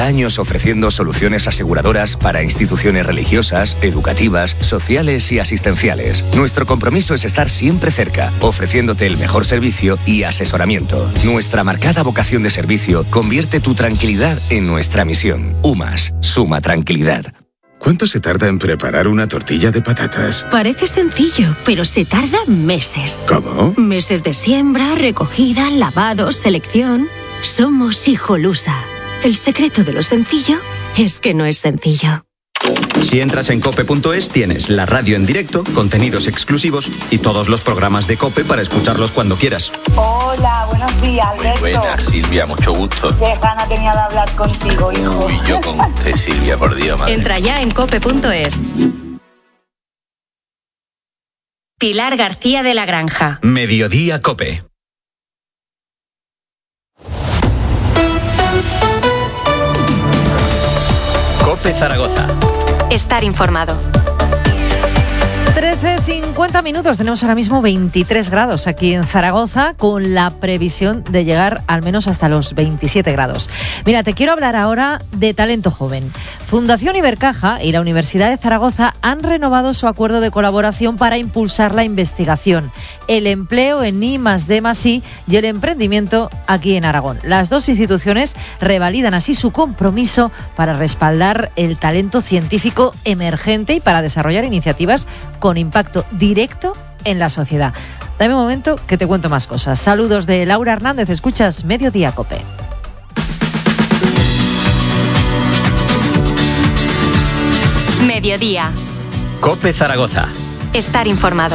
Años ofreciendo soluciones aseguradoras para instituciones religiosas, educativas, sociales y asistenciales. Nuestro compromiso es estar siempre cerca, ofreciéndote el mejor servicio y asesoramiento. Nuestra marcada vocación de servicio convierte tu tranquilidad en nuestra misión. UMAS, suma tranquilidad. ¿Cuánto se tarda en preparar una tortilla de patatas? Parece sencillo, pero se tarda meses. ¿Cómo? Meses de siembra, recogida, lavado, selección. Somos Hijolusa. El secreto de lo sencillo es que no es sencillo. Si entras en cope.es tienes la radio en directo, contenidos exclusivos y todos los programas de COPE para escucharlos cuando quieras. Hola, buenos días, Alberto. Muy buenas, Silvia, mucho gusto. Qué gana tenía de hablar contigo, hijo. Uy, yo con usted, Silvia, por Dios, madre. Entra ya en cope.es. Pilar García de la Granja. Mediodía COPE. COPE Zaragoza. Estar informado. 13:50 minutos, tenemos ahora mismo 23 grados aquí en Zaragoza, con la previsión de llegar al menos hasta los 27 grados. Mira, te quiero hablar ahora de talento joven. Fundación Ibercaja y la Universidad de Zaragoza han renovado su acuerdo de colaboración para impulsar la investigación, el empleo en I+D+I y el emprendimiento aquí en Aragón. Las dos instituciones revalidan así su compromiso para respaldar el talento científico emergente y para desarrollar iniciativas con impacto directo en la sociedad. Dame un momento que te cuento más cosas. Saludos de Laura Hernández, escuchas Mediodía COPE. Mediodía. COPE Zaragoza. Estar informado.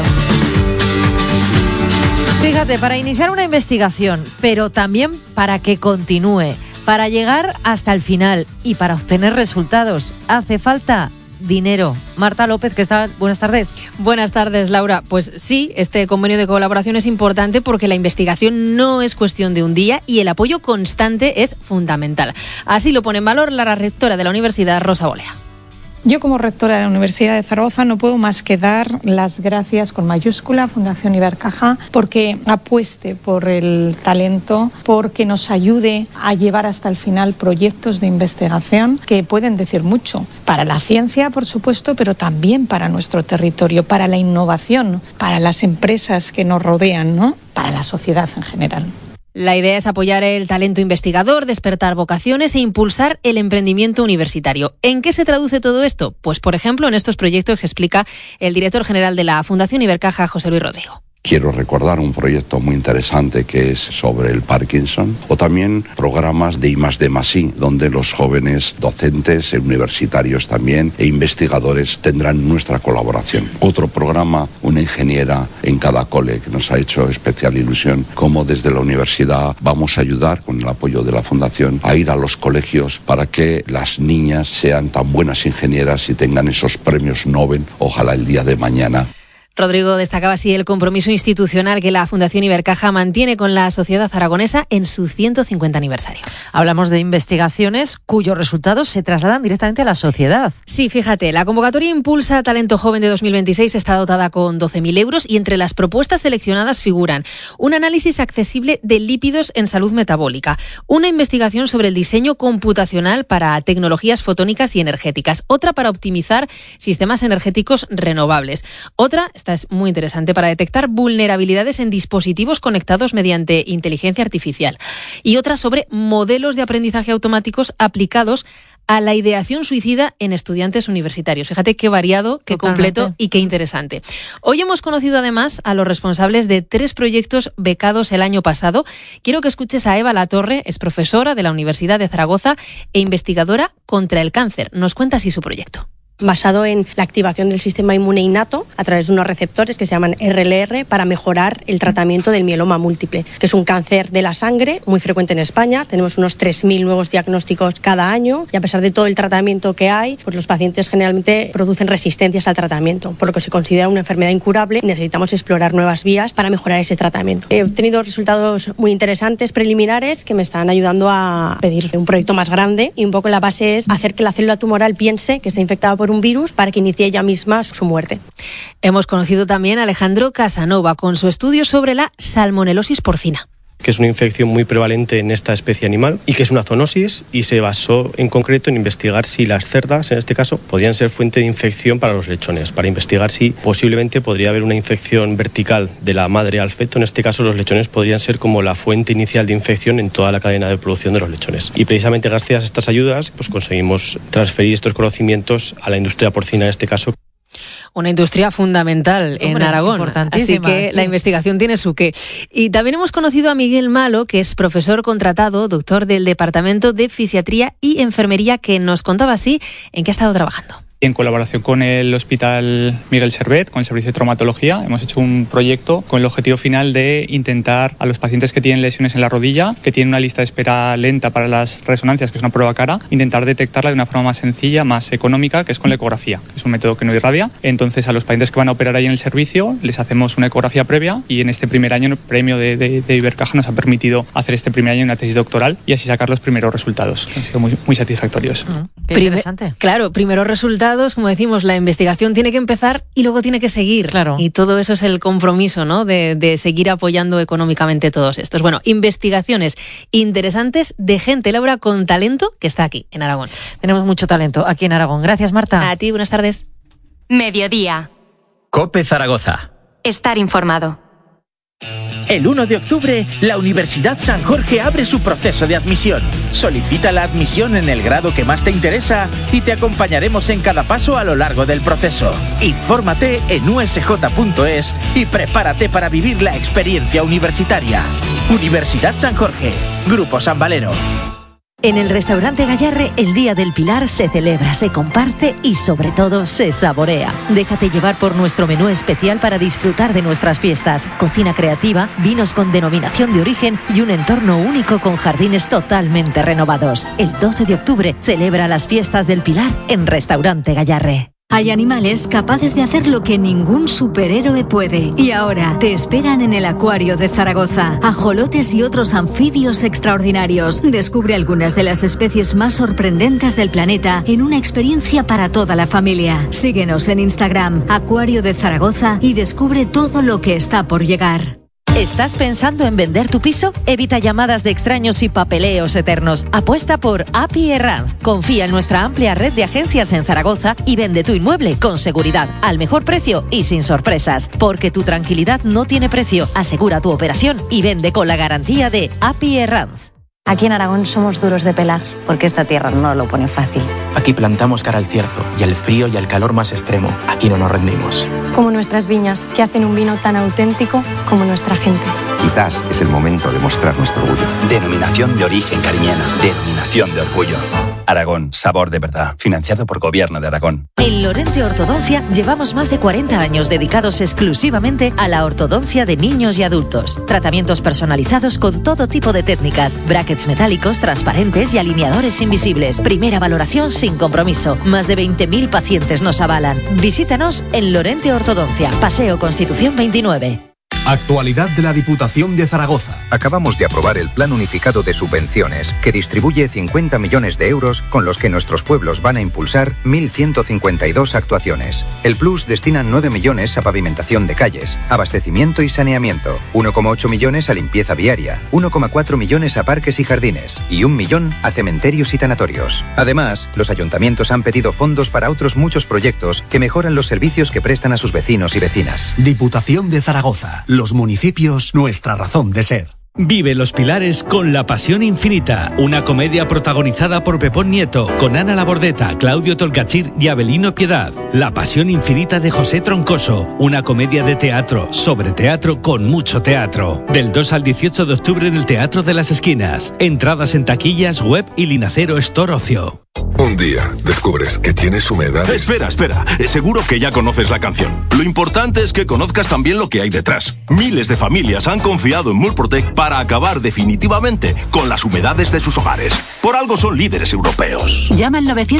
Fíjate, para iniciar una investigación, pero también para que continúe, para llegar hasta el final y para obtener resultados, hace falta dinero. Marta López, ¿qué tal? Buenas tardes. Buenas tardes, Laura. Pues sí, este convenio de colaboración es importante porque la investigación no es cuestión de un día y el apoyo constante es fundamental. Así lo pone en valor la rectora de la universidad, Rosa Bolea. Yo, como rectora de la Universidad de Zaragoza, no puedo más que dar las gracias con mayúscula a Fundación Ibercaja porque apueste por el talento, porque nos ayude a llevar hasta el final proyectos de investigación que pueden decir mucho para la ciencia, por supuesto, pero también para nuestro territorio, para la innovación, para las empresas que nos rodean, ¿no? Para la sociedad en general. La idea es apoyar el talento investigador, despertar vocaciones e impulsar el emprendimiento universitario. ¿En qué se traduce todo esto? Pues, por ejemplo, en estos proyectos que explica el director general de la Fundación Ibercaja, José Luis Rodrigo. Quiero recordar un proyecto muy interesante que es sobre el Parkinson, o también programas de I+D+I, donde los jóvenes docentes, universitarios también, e investigadores tendrán nuestra colaboración. Otro programa, una ingeniera en cada cole, que nos ha hecho especial ilusión, como desde la universidad vamos a ayudar, con el apoyo de la Fundación, a ir a los colegios para que las niñas sean tan buenas ingenieras y tengan esos premios Nobel, ojalá el día de mañana. Rodrigo destacaba así el compromiso institucional que la Fundación Ibercaja mantiene con la sociedad aragonesa en su 150 aniversario. Hablamos de investigaciones cuyos resultados se trasladan directamente a la sociedad. Sí, fíjate, la convocatoria Impulsa Talento Joven de 2026 está dotada con 12.000 euros y entre las propuestas seleccionadas figuran un análisis accesible de lípidos en salud metabólica, una investigación sobre el diseño computacional para tecnologías fotónicas y energéticas, otra para optimizar sistemas energéticos renovables, otra, esta es muy interesante, para detectar vulnerabilidades en dispositivos conectados mediante inteligencia artificial, y otra sobre modelos de aprendizaje automáticos aplicados a la ideación suicida en estudiantes universitarios. Fíjate qué variado, qué completo y qué interesante. Hoy hemos conocido además a los responsables de 3 proyectos becados el año pasado. Quiero que escuches a Eva Latorre, es profesora de la Universidad de Zaragoza e investigadora contra el cáncer. Nos cuenta así su proyecto. Basado en la activación del sistema inmune innato a través de unos receptores que se llaman RLR para mejorar el tratamiento del mieloma múltiple, que es un cáncer de la sangre muy frecuente en España. Tenemos unos 3.000 nuevos diagnósticos cada año y a pesar de todo el tratamiento que hay, pues los pacientes generalmente producen resistencias al tratamiento, por lo que se considera una enfermedad incurable y necesitamos explorar nuevas vías para mejorar ese tratamiento. He obtenido resultados muy interesantes preliminares que me están ayudando a pedir un proyecto más grande y un poco la base es hacer que la célula tumoral piense que está infectada por un virus para que inicie ella misma su muerte. Hemos conocido también a Alejandro Casanova con su estudio sobre la salmonelosis porcina. que es una infección muy prevalente en esta especie animal y que es una zoonosis, y se basó en concreto en investigar si las cerdas, en este caso, podían ser fuente de infección para los lechones, para investigar si posiblemente podría haber una infección vertical de la madre al feto. En este caso, los lechones podrían ser como la fuente inicial de infección en toda la cadena de producción de los lechones. Y precisamente gracias a estas ayudas pues conseguimos transferir estos conocimientos a la industria porcina en este caso. Una industria fundamental en Aragón, así que la investigación tiene su qué. Y también hemos conocido a Miguel Malo, que es profesor contratado, doctor del Departamento de Fisiatría y Enfermería, que nos contaba así en qué ha estado trabajando. En colaboración con el Hospital Miguel Servet, con el Servicio de Traumatología, hemos hecho un proyecto con el objetivo final de intentar a los pacientes que tienen lesiones en la rodilla, que tienen una lista de espera lenta para las resonancias, que es una prueba cara, intentar detectarla de una forma más sencilla, más económica, que es con la ecografía. Es un método que no irradia. Entonces, a los pacientes que van a operar ahí en el servicio, les hacemos una ecografía previa, y en este primer año el premio de Ibercaja nos ha permitido hacer este primer año una tesis doctoral y así sacar los primeros resultados. Han sido muy satisfactorios. Qué interesante. Claro, primeros resultados, como decimos, la investigación tiene que empezar y luego tiene que seguir. Claro. Y todo eso es el compromiso, ¿no?, de seguir apoyando económicamente todos estos. Bueno, investigaciones interesantes de gente, Laura, con talento, que está aquí, en Aragón. Tenemos mucho talento aquí en Aragón. Gracias, Marta. A ti, buenas tardes. Mediodía. COPE Zaragoza. Estar informado. El 1 de octubre, la Universidad San Jorge abre su proceso de admisión. Solicita la admisión en el grado que más te interesa y te acompañaremos en cada paso a lo largo del proceso. Infórmate en usj.es y prepárate para vivir la experiencia universitaria. Universidad San Jorge, Grupo San Valero. En el restaurante Gayarre, el Día del Pilar se celebra, se comparte y sobre todo se saborea. Déjate llevar por nuestro menú especial para disfrutar de nuestras fiestas. Cocina creativa, vinos con denominación de origen y un entorno único con jardines totalmente renovados. El 12 de octubre celebra las fiestas del Pilar en Restaurante Gayarre. Hay animales capaces de hacer lo que ningún superhéroe puede. Y ahora te esperan en el Acuario de Zaragoza. Ajolotes y otros anfibios extraordinarios. Descubre algunas de las especies más sorprendentes del planeta en una experiencia para toda la familia. Síguenos en Instagram, Acuario de Zaragoza, y descubre todo lo que está por llegar. ¿Estás pensando en vender tu piso? Evita llamadas de extraños y papeleos eternos. Apuesta por API Herranz. Confía en nuestra amplia red de agencias en Zaragoza y vende tu inmueble con seguridad, al mejor precio y sin sorpresas. Porque tu tranquilidad no tiene precio. Asegura tu operación y vende con la garantía de API Herranz. Aquí en Aragón somos duros de pelar, porque esta tierra no lo pone fácil. Aquí plantamos cara al cierzo y al frío y al calor más extremo. Aquí no nos rendimos. Como nuestras viñas, que hacen un vino tan auténtico como nuestra gente. Quizás es el momento de mostrar nuestro orgullo. Denominación de origen cariñena. Denominación de orgullo. Aragón, sabor de verdad. Financiado por Gobierno de Aragón. En Lorente Ortodoncia llevamos más de 40 años dedicados exclusivamente a la ortodoncia de niños y adultos. Tratamientos personalizados con todo tipo de técnicas. Brackets metálicos, transparentes y alineadores invisibles. Primera valoración sin compromiso. Más de 20.000 pacientes nos avalan. Visítanos en Lorente Ortodoncia, Paseo Constitución 29. Actualidad de la Diputación de Zaragoza. Acabamos de aprobar el Plan Unificado de Subvenciones, que distribuye 50 millones de euros con los que nuestros pueblos van a impulsar 1.152 actuaciones. El Plus destina 9 millones a pavimentación de calles, abastecimiento y saneamiento, 1,8 millones a limpieza viaria, 1,4 millones a parques y jardines y 1 millón a cementerios y tanatorios. Además, los ayuntamientos han pedido fondos para otros muchos proyectos que mejoran los servicios que prestan a sus vecinos y vecinas. Diputación de Zaragoza. Los municipios, nuestra razón de ser. Vive Los Pilares con La Pasión Infinita, una comedia protagonizada por Pepón Nieto, con Ana Labordeta, Claudio Tolcachir y Abelino Piedad. La Pasión Infinita de José Troncoso, una comedia de teatro, sobre teatro con mucho teatro. Del 2 al 18 de octubre en el Teatro de las Esquinas. Entradas en taquillas, web y Linacero Store Ocio. Un día descubres que tienes humedades. Espera. Seguro que ya conoces la canción. Lo importante es que conozcas también lo que hay detrás. Miles de familias han confiado en Murprotec para acabar definitivamente con las humedades de sus hogares. Por algo son líderes europeos. Llama al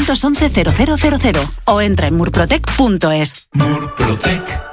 911-0000 o entra en murprotec.es. Murprotec.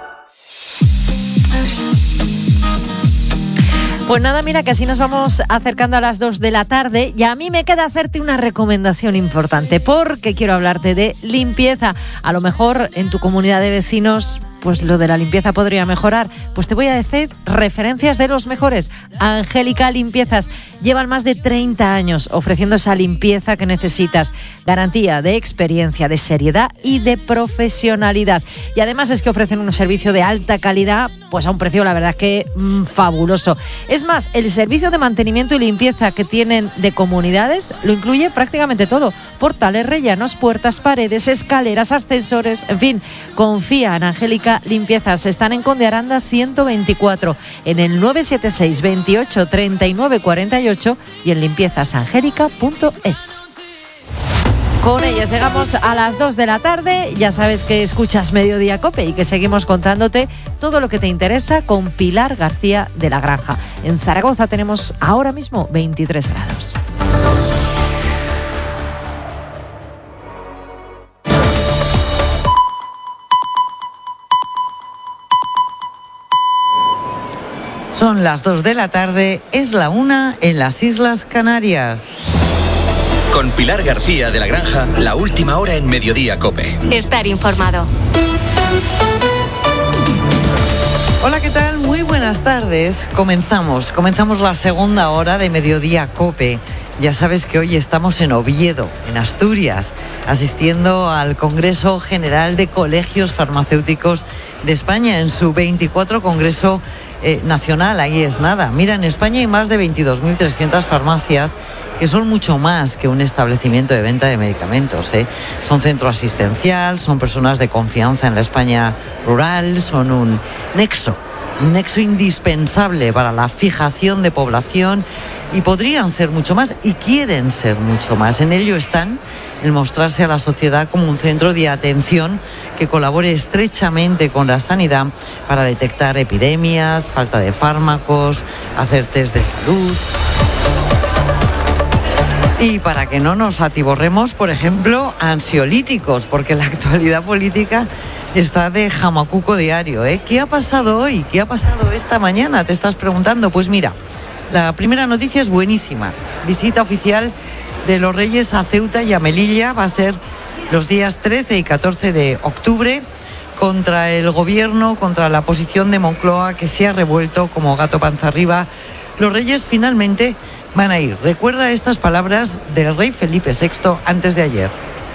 Pues nada, mira que así nos vamos acercando a las 2 de la tarde y a mí me queda hacerte una recomendación importante porque quiero hablarte de limpieza. A lo mejor en tu comunidad de vecinos pues lo de la limpieza podría mejorar. Pues te voy a decir referencias de los mejores. Angélica Limpiezas. Llevan más de 30 años ofreciendo esa limpieza que necesitas. Garantía de experiencia, de seriedad y de profesionalidad. Y además es que ofrecen un servicio de alta calidad, pues a un precio, la verdad es que fabuloso. Es más, el servicio de mantenimiento y limpieza que tienen de comunidades lo incluye prácticamente todo. Portales, rellanos, puertas, paredes, escaleras, ascensores, en fin. Confía en Angélica Limpiezas. Están en Conde Aranda 124, en el 976 28 39 48 y en limpiezasangélica.es. Con ellas llegamos a las 2 de la tarde. Ya sabes que escuchas Mediodía COPE y que seguimos contándote todo lo que te interesa con Pilar García de la Granja. En Zaragoza tenemos ahora mismo 23 grados. Son las 2 de la tarde, es la 1 en las Islas Canarias. Con Pilar García de la Granja, la última hora en Mediodía COPE. Estar informado. Hola, ¿qué tal? Muy buenas tardes. Comenzamos la segunda hora de Mediodía COPE. Ya sabes que hoy estamos en Oviedo, en Asturias, asistiendo al Congreso General de Colegios Farmacéuticos de España en su 24 Congreso Nacional. Ahí es nada. Mira, en España hay más de 22.300 farmacias, que son mucho más que un establecimiento de venta de medicamentos, ¿eh? Son centro asistencial, son personas de confianza en la España rural, son un nexo indispensable para la fijación de población y podrían ser mucho más y quieren ser mucho más. En ello están, en mostrarse a la sociedad como un centro de atención que colabore estrechamente con la sanidad para detectar epidemias, falta de fármacos, hacer test de salud. Y para que no nos atiborremos, por ejemplo, ansiolíticos, porque la actualidad política está de jamacuco diario, ¿eh? ¿Qué ha pasado hoy? ¿Qué ha pasado esta mañana? Te estás preguntando. Pues mira, la primera noticia es buenísima. Visita oficial de los Reyes a Ceuta y a Melilla. Va a ser los días 13 y 14 de octubre contra el gobierno, contra la posición de Moncloa, que se ha revuelto como gato panza arriba. Los Reyes finalmente van a ir. Recuerda estas palabras del rey Felipe VI antes de ayer.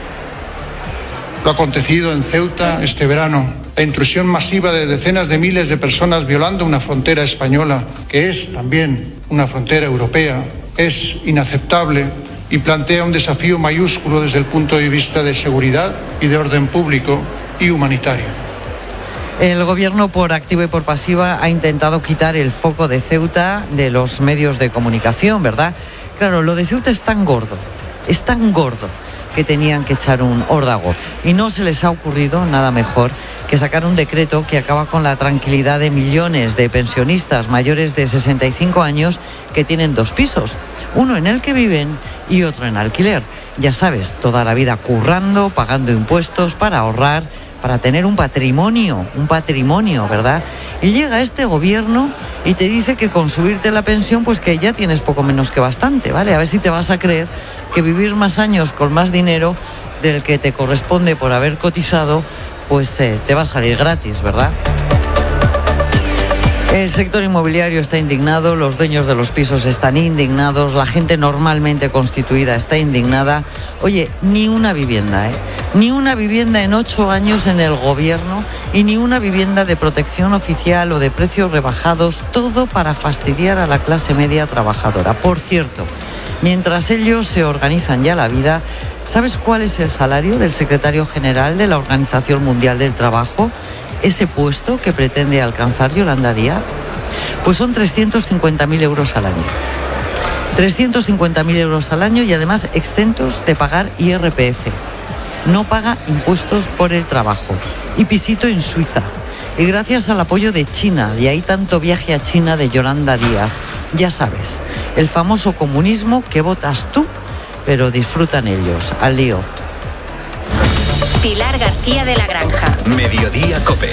Lo acontecido en Ceuta este verano, la intrusión masiva de decenas de miles de personas violando una frontera española, que es también una frontera europea, es inaceptable y plantea un desafío mayúsculo desde el punto de vista de seguridad y de orden público y humanitario. El gobierno, por activa y por pasiva, ha intentado quitar el foco de Ceuta de los medios de comunicación, ¿verdad? Claro, lo de Ceuta es tan gordo, que tenían que echar un órdago. Y no se les ha ocurrido nada mejor que sacar un decreto que acaba con la tranquilidad de millones de pensionistas mayores de 65 años que tienen 2 pisos, uno en el que viven y otro en alquiler. Ya sabes, toda la vida currando, pagando impuestos para ahorrar, para tener un patrimonio, ¿verdad? Y llega este gobierno y te dice que con subirte la pensión, pues que ya tienes poco menos que bastante, ¿vale? A ver si te vas a creer que vivir más años con más dinero del que te corresponde por haber cotizado, pues te va a salir gratis, ¿verdad? El sector inmobiliario está indignado, los dueños de los pisos están indignados, la gente normalmente constituida está indignada. Oye, ni una vivienda, ni una vivienda en 8 años en el gobierno y ni una vivienda de protección oficial o de precios rebajados, todo para fastidiar a la clase media trabajadora. Por cierto, mientras ellos se organizan ya la vida, ¿sabes cuál es el salario del secretario general de la Organización Mundial del Trabajo? Ese puesto que pretende alcanzar Yolanda Díaz, pues son 350.000 euros al año. 350.000 euros al año y además exentos de pagar IRPF. No paga impuestos por el trabajo. Y pisito en Suiza. Y gracias al apoyo de China, de ahí tanto viaje a China de Yolanda Díaz. Ya sabes, el famoso comunismo que votas tú, pero disfrutan ellos. Al lío. Pilar García de la Granja. Mediodía COPE.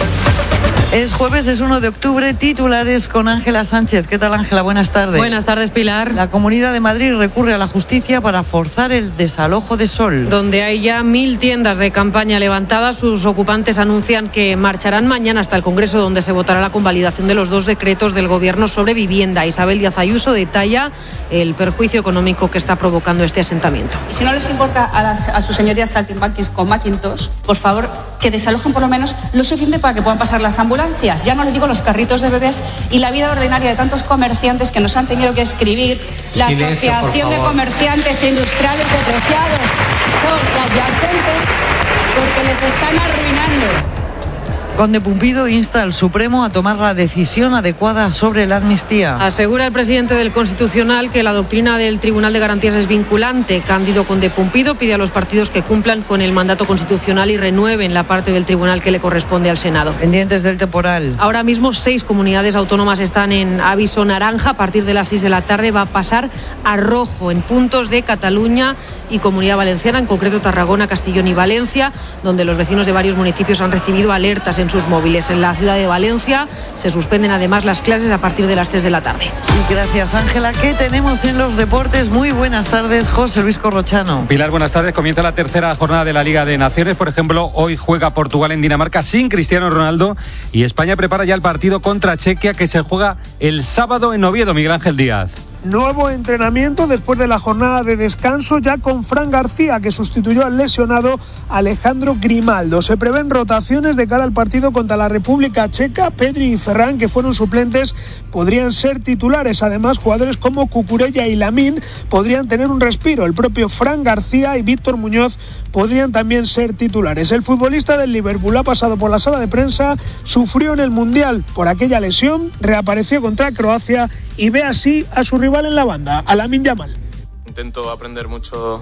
Es jueves, es 1 de octubre, titulares con Ángela Sánchez. ¿Qué tal, Ángela? Buenas tardes. Buenas tardes, Pilar. La Comunidad de Madrid recurre a la justicia para forzar el desalojo de Sol. Donde hay ya 1.000 tiendas de campaña levantadas, sus ocupantes anuncian que marcharán mañana hasta el Congreso, donde se votará la convalidación de los 2 decretos del Gobierno sobre vivienda. Isabel Díaz Ayuso detalla el perjuicio económico que está provocando este asentamiento. Y si no les importa a sus señorías saltimbanquis con Macintosh, por favor, que desalojen por lo menos lo suficiente para que puedan pasar las ambulancias. Ya no les digo los carritos de bebés y la vida ordinaria de tantos comerciantes que nos han tenido que escribir. La Asociación de Comerciantes e Industriales Depreciados son adyacentes porque les están arruinando. Conde Pumpido insta al Supremo a tomar la decisión adecuada sobre la amnistía. Asegura el presidente del Constitucional que la doctrina del Tribunal de Garantías es vinculante. Cándido Conde Pumpido pide a los partidos que cumplan con el mandato constitucional y renueven la parte del tribunal que le corresponde al Senado. Pendientes del temporal. Ahora mismo 6 comunidades autónomas están en aviso naranja. A partir de las 6 de la tarde va a pasar a rojo en puntos de Cataluña y Comunidad Valenciana, en concreto Tarragona, Castellón y Valencia, donde los vecinos de varios municipios han recibido alertas en sus móviles. En la ciudad de Valencia se suspenden además las clases a partir de las 3 de la tarde. Y gracias, Ángela. ¿Qué tenemos en los deportes? Muy buenas tardes, José Luis Corrochano. Pilar, buenas tardes. Comienza la tercera jornada de la Liga de Naciones. Por ejemplo, hoy juega Portugal en Dinamarca sin Cristiano Ronaldo y España prepara ya el partido contra Chequia, que se juega el sábado en Oviedo. Miguel Ángel Díaz. Nuevo entrenamiento después de la jornada de descanso, ya con Fran García, que sustituyó al lesionado Alejandro Grimaldo. Se prevén rotaciones de cara al partido contra la República Checa. Pedri y Ferran, que fueron suplentes, podrían ser titulares. Además, jugadores como Cucurella y Lamine podrían tener un respiro. El propio Fran García y Víctor Muñoz podrían también ser titulares. El futbolista del Liverpool ha pasado por la sala de prensa, sufrió en el Mundial por aquella lesión, reapareció contra Croacia y ve así a su rival en la banda, a Lamine Yamal. Intento aprender mucho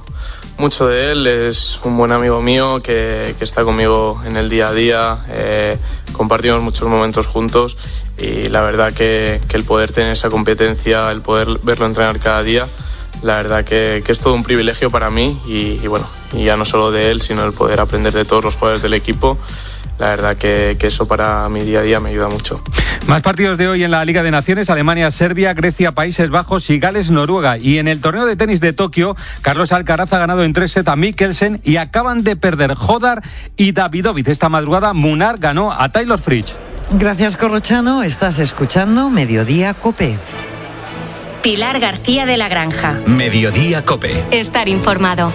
de él, es un buen amigo mío que está conmigo en el día a día, compartimos muchos momentos juntos y la verdad que el poder tener esa competencia, el poder verlo entrenar cada día, la verdad que es todo un privilegio para mí y bueno, y ya no solo de él, sino el poder aprender de todos los jugadores del equipo. La verdad que eso para mi día a día me ayuda mucho. Más partidos de hoy en la Liga de Naciones: Alemania, Serbia, Grecia, Países Bajos y Gales, Noruega. Y en el torneo de tenis de Tokio, Carlos Alcaraz ha ganado en 3 sets a Mikkelsen y acaban de perder Hodar y Davidovich. Esta madrugada Munar ganó a Taylor Fritz. Gracias, Corrochano. Estás escuchando Mediodía COPE. Pilar García de la Granja. Mediodía COPE. Estar informado.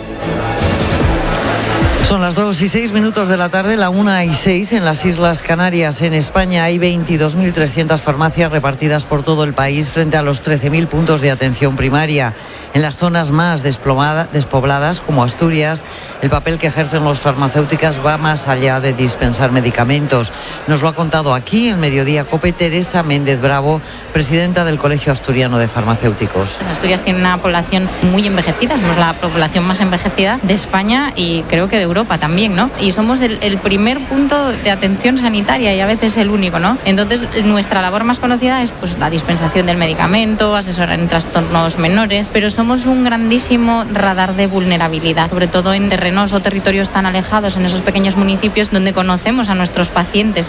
Son las 2:06 de la tarde, la 1:06 en las Islas Canarias. En España hay 22.300 farmacias repartidas por todo el país frente a los 13.000 puntos de atención primaria. En las zonas más despobladas, como Asturias, el papel que ejercen las farmacéuticas va más allá de dispensar medicamentos. Nos lo ha contado aquí en Mediodía COPE Teresa Méndez Bravo, presidenta del Colegio Asturiano de Farmacéuticos. Asturias tiene una población muy envejecida, somos la población más envejecida de España y creo que de Europa también, ¿no? Y somos el primer punto de atención sanitaria y a veces el único, ¿no? Entonces, nuestra labor más conocida es pues la dispensación del medicamento, asesorar en trastornos menores, pero somos un grandísimo radar de vulnerabilidad, sobre todo en terrenos o territorios tan alejados, en esos pequeños municipios donde conocemos a nuestros pacientes.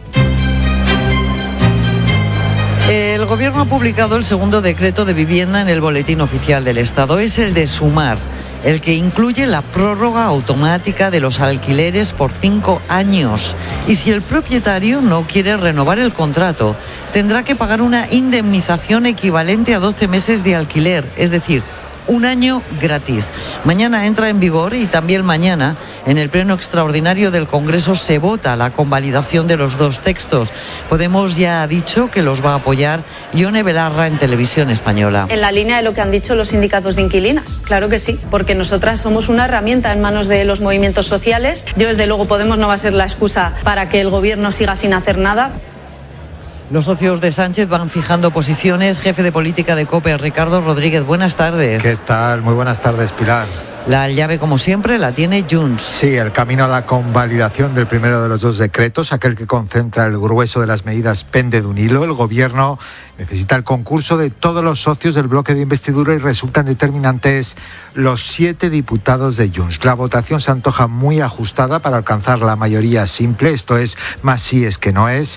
El Gobierno ha publicado el segundo decreto de vivienda en el Boletín Oficial del Estado. Es el de Sumar, el que incluye la prórroga automática de los alquileres por 5 años. Y si el propietario no quiere renovar el contrato, tendrá que pagar una indemnización equivalente a 12 meses de alquiler, es decir, 1 año gratis. Mañana entra en vigor y también mañana en el pleno extraordinario del Congreso se vota la convalidación de los 2 textos. Podemos ya ha dicho que los va a apoyar Ione Belarra en Televisión Española. En la línea de lo que han dicho los sindicatos de inquilinas, claro que sí, porque nosotras somos una herramienta en manos de los movimientos sociales. Yo desde luego Podemos no va a ser la excusa para que el gobierno siga sin hacer nada. Los socios de Sánchez van fijando posiciones. Jefe de política de COPE, Ricardo Rodríguez, buenas tardes. ¿Qué tal? Muy buenas tardes, Pilar. La llave, como siempre, la tiene Junts. Sí, el camino a la convalidación del primero de los dos decretos, aquel que concentra el grueso de las medidas, pende de un hilo. El Gobierno necesita el concurso de todos los socios del bloque de investidura y resultan determinantes los 7 diputados de Junts. La votación se antoja muy ajustada para alcanzar la mayoría simple, esto es, más sí es que no es.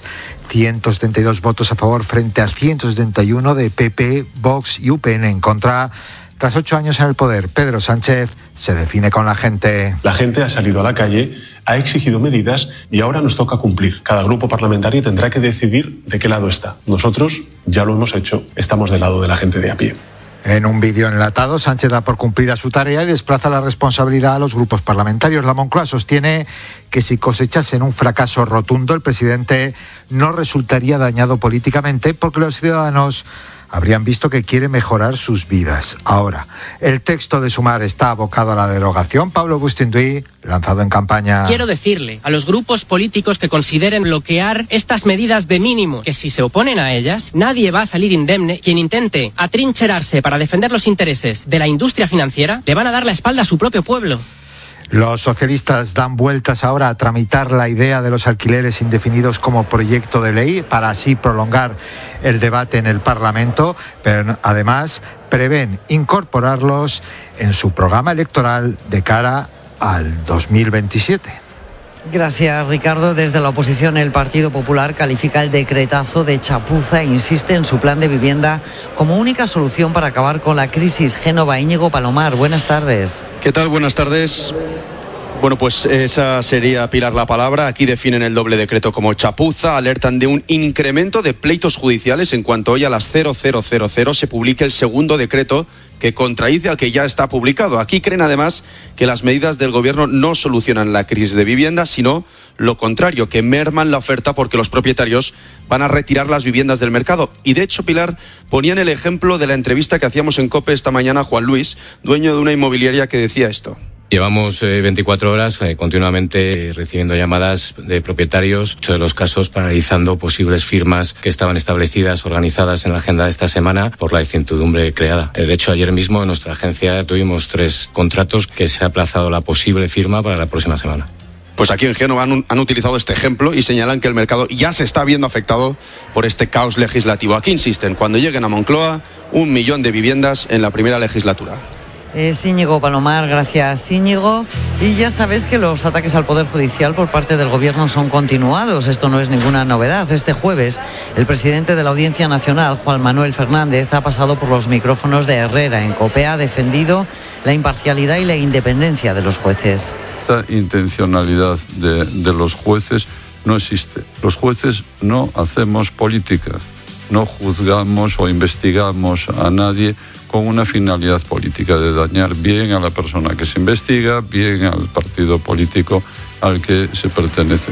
172 votos a favor frente a 171 de PP, Vox y UPN en contra. Tras 8 años en el poder, Pedro Sánchez se define con la gente. La gente ha salido a la calle, ha exigido medidas y ahora nos toca cumplir. Cada grupo parlamentario tendrá que decidir de qué lado está. Nosotros ya lo hemos hecho, estamos del lado de la gente de a pie. En un vídeo enlatado, Sánchez da por cumplida su tarea y desplaza la responsabilidad a los grupos parlamentarios. La Moncloa sostiene que si cosechasen un fracaso rotundo, el presidente no resultaría dañado políticamente porque los ciudadanos habrían visto que quiere mejorar sus vidas. Ahora, el texto de Sumar está abocado a la derogación. Pablo Bustinduy, lanzado en campaña. Quiero decirle a los grupos políticos que consideren bloquear estas medidas de mínimo, que si se oponen a ellas, nadie va a salir indemne. Quien intente atrincherarse para defender los intereses de la industria financiera, le van a dar la espalda a su propio pueblo. Los socialistas dan vueltas ahora a tramitar la idea de los alquileres indefinidos como proyecto de ley para así prolongar el debate en el Parlamento, pero además prevén incorporarlos en su programa electoral de cara al 2027. Gracias, Ricardo. Desde la oposición, el Partido Popular califica el decretazo de chapuza e insiste en su plan de vivienda como única solución para acabar con la crisis. Génova, Íñigo Palomar, buenas tardes. ¿Qué tal? Buenas tardes. Bueno, pues esa sería, Pilar, la palabra. Aquí definen el doble decreto como chapuza, alertan de un incremento de pleitos judiciales en cuanto hoy a las 00:00 se publique el segundo decreto que contradice al que ya está publicado. Aquí creen además que las medidas del gobierno no solucionan la crisis de vivienda, sino lo contrario, que merman la oferta porque los propietarios van a retirar las viviendas del mercado. Y de hecho, Pilar, ponían el ejemplo de la entrevista que hacíamos en COPE esta mañana a Juan Luis, dueño de una inmobiliaria, que decía esto. Llevamos 24 horas continuamente recibiendo llamadas de propietarios, muchos de los casos paralizando posibles firmas que estaban establecidas, organizadas en la agenda de esta semana por la incertidumbre creada. De hecho, ayer mismo en nuestra agencia tuvimos 3 contratos que se ha aplazado la posible firma para la próxima semana. Pues aquí en Génova han utilizado este ejemplo y señalan que el mercado ya se está viendo afectado por este caos legislativo. Aquí insisten, cuando lleguen a Moncloa, 1 millón de viviendas en la primera legislatura. Es Íñigo Palomar, gracias Íñigo. Y ya sabes que los ataques al Poder Judicial por parte del Gobierno son continuados. Esto no es ninguna novedad. Este jueves, el presidente de la Audiencia Nacional, Juan Manuel Fernández, ha pasado por los micrófonos de Herrera en COPE, ha defendido la imparcialidad y la independencia de los jueces. Esta intencionalidad de los jueces no existe. Los jueces no hacemos política, no juzgamos o investigamos a nadie con una finalidad política de dañar bien a la persona que se investiga, bien al partido político al que se pertenece.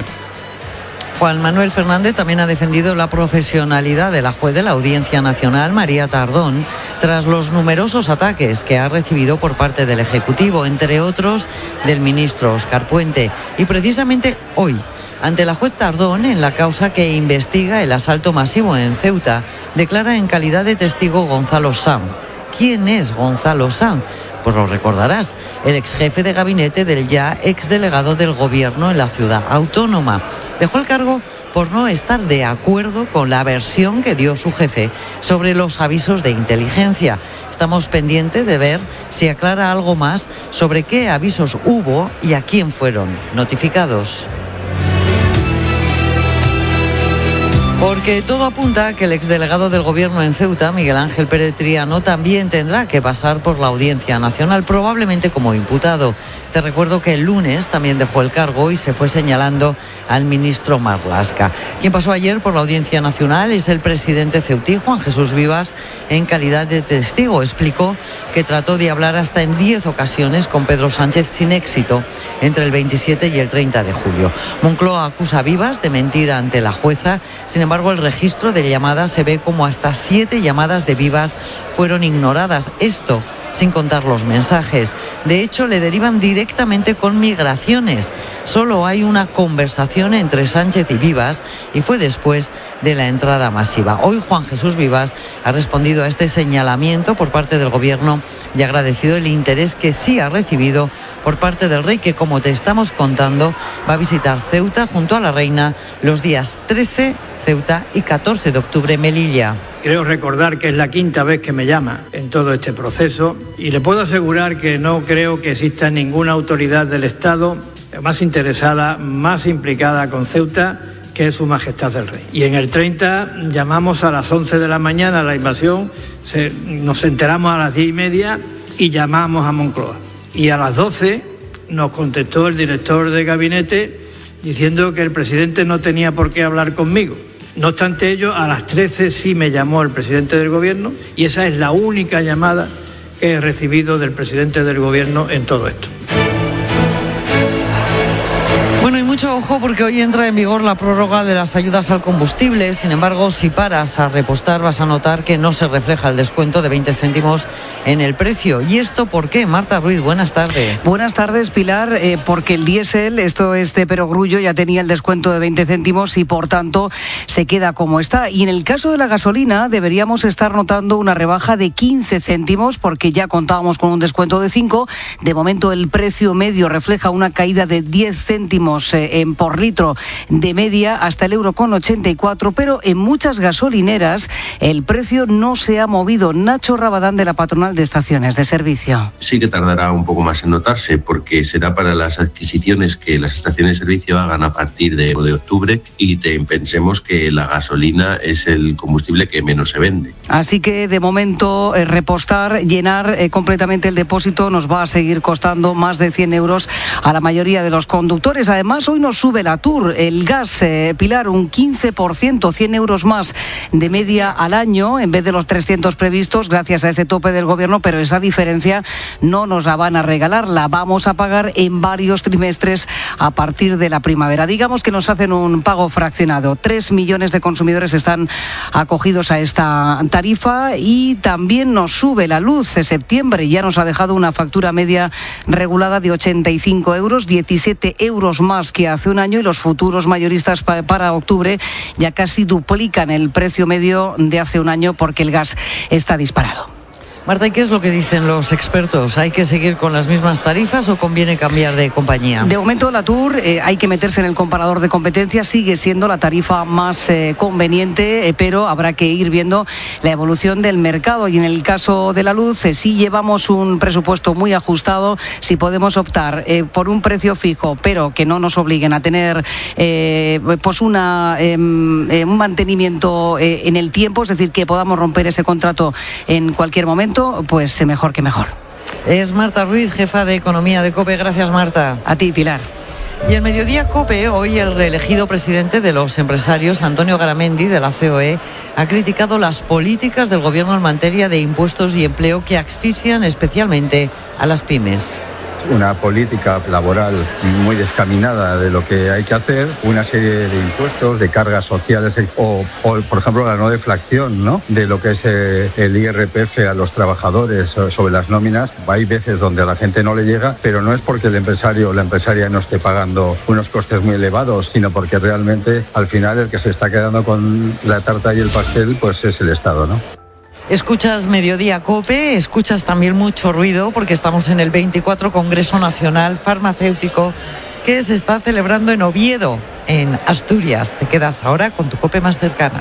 Juan Manuel Fernández también ha defendido la profesionalidad de la juez de la Audiencia Nacional, María Tardón, tras los numerosos ataques que ha recibido por parte del Ejecutivo, entre otros del ministro Óscar Puente. Y precisamente hoy, ante la juez Tardón, en la causa que investiga el asalto masivo en Ceuta, declara en calidad de testigo Gonzalo Sanz. ¿Quién es Gonzalo Sanz? Pues lo recordarás, el exjefe de gabinete del ya exdelegado del Gobierno en la ciudad autónoma. Dejó el cargo por no estar de acuerdo con la versión que dio su jefe sobre los avisos de inteligencia. Estamos pendientes de ver si aclara algo más sobre qué avisos hubo y a quién fueron notificados. Porque todo apunta a que el exdelegado del Gobierno en Ceuta, Miguel Ángel Pérez Triano, también tendrá que pasar por la Audiencia Nacional, probablemente como imputado. Te recuerdo que el lunes también dejó el cargo y se fue señalando al ministro Marlaska. Quien pasó ayer por la Audiencia Nacional es el presidente ceutí, Juan Jesús Vivas, en calidad de testigo. Explicó que trató de hablar hasta en 10 ocasiones con Pedro Sánchez sin éxito entre el 27 y el 30 de julio. Moncloa acusa a Vivas de mentir ante la jueza. Sin embargo, el registro de llamadas se ve como hasta 7 llamadas de Vivas fueron ignoradas. Esto sin contar los mensajes. De hecho, le derivan directamente con Migraciones. Solo hay una conversación entre Sánchez y Vivas y fue después de la entrada masiva. Hoy Juan Jesús Vivas ha respondido a este señalamiento por parte del Gobierno y ha agradecido el interés que sí ha recibido por parte del rey, que, como te estamos contando, va a visitar Ceuta junto a la reina los días 13, Ceuta, y 14 de octubre, Melilla. Creo recordar que es la quinta vez que me llama en todo este proceso y le puedo asegurar que no creo que exista ninguna autoridad del Estado más interesada, más implicada con Ceuta, que es Su Majestad el Rey. Y en el 30 llamamos a las 11 de la mañana a la invasión, nos enteramos a las 10:30 y llamamos a Moncloa. Y a las 12 nos contestó el director de gabinete diciendo que el presidente no tenía por qué hablar conmigo. No obstante ello, a las 13 sí me llamó el presidente del Gobierno y esa es la única llamada que he recibido del presidente del Gobierno en todo esto. Bueno, y mucho ojo porque hoy entra en vigor la prórroga de las ayudas al combustible. Sin embargo, si paras a repostar vas a notar que no se refleja el descuento de 20 céntimos en el precio. ¿Y esto por qué? Marta Ruiz, buenas tardes. Buenas tardes, Pilar. Porque el diésel, esto es de perogrullo, ya tenía el descuento de 20 céntimos y por tanto se queda como está. Y en el caso de la gasolina deberíamos estar notando una rebaja de 15 céntimos porque ya contábamos con un descuento de 5. De momento el precio medio refleja una caída de 10 céntimos por litro de media hasta el €1,84, pero en muchas gasolineras el precio no se ha movido. Nacho Rabadán, de la patronal de estaciones de servicio. Sí que tardará un poco más en notarse porque será para las adquisiciones que las estaciones de servicio hagan a partir de octubre y pensemos que la gasolina es el combustible que menos se vende. Así que de momento repostar, llenar completamente el depósito nos va a seguir costando más de 100 euros a la mayoría de los conductores. Además, hoy nos sube la TUR, el gas, Pilar, un 15%, 100 euros más de media al año, en vez de los 300 previstos, gracias a ese tope del Gobierno, pero esa diferencia no nos la van a regalar, la vamos a pagar en varios trimestres a partir de la primavera. Digamos que nos hacen un pago fraccionado. 3 millones de consumidores están acogidos a esta tarifa y también nos sube la luz. En septiembre ya nos ha dejado una factura media regulada de 85 euros, 17 euros más que hace un año, y los futuros mayoristas para octubre ya casi duplican el precio medio de hace un año porque el gas está disparado. Marta, ¿y qué es lo que dicen los expertos? ¿Hay que seguir con las mismas tarifas o conviene cambiar de compañía? De momento la TUR, hay que meterse en el comparador de competencia, sigue siendo la tarifa más conveniente, pero habrá que ir viendo la evolución del mercado. Y en el caso de la luz, si llevamos un presupuesto muy ajustado, si podemos optar por un precio fijo, pero que no nos obliguen a tener pues un mantenimiento en el tiempo, es decir, que podamos romper ese contrato en cualquier momento, pues mejor que mejor. Es Marta Ruiz, jefa de Economía de COPE. Gracias, Marta. A ti, Pilar. Y en Mediodía COPE, hoy el reelegido presidente de los empresarios, Antonio Garamendi, de la COE, ha criticado las políticas del Gobierno en materia de impuestos y empleo que asfixian especialmente a las pymes. Una política laboral muy descaminada de lo que hay que hacer, una serie de impuestos, de cargas sociales o por ejemplo, la no deflación, ¿no?, de lo que es el IRPF a los trabajadores sobre las nóminas. Hay veces donde a la gente no le llega, pero no es porque el empresario o la empresaria no esté pagando unos costes muy elevados, sino porque realmente al final el que se está quedando con la tarta y el pastel pues es el Estado, ¿no? Escuchas Mediodía COPE, escuchas también mucho ruido porque estamos en el 24 Congreso Nacional Farmacéutico que se está celebrando en Oviedo, en Asturias. Te quedas ahora con tu COPE más cercana.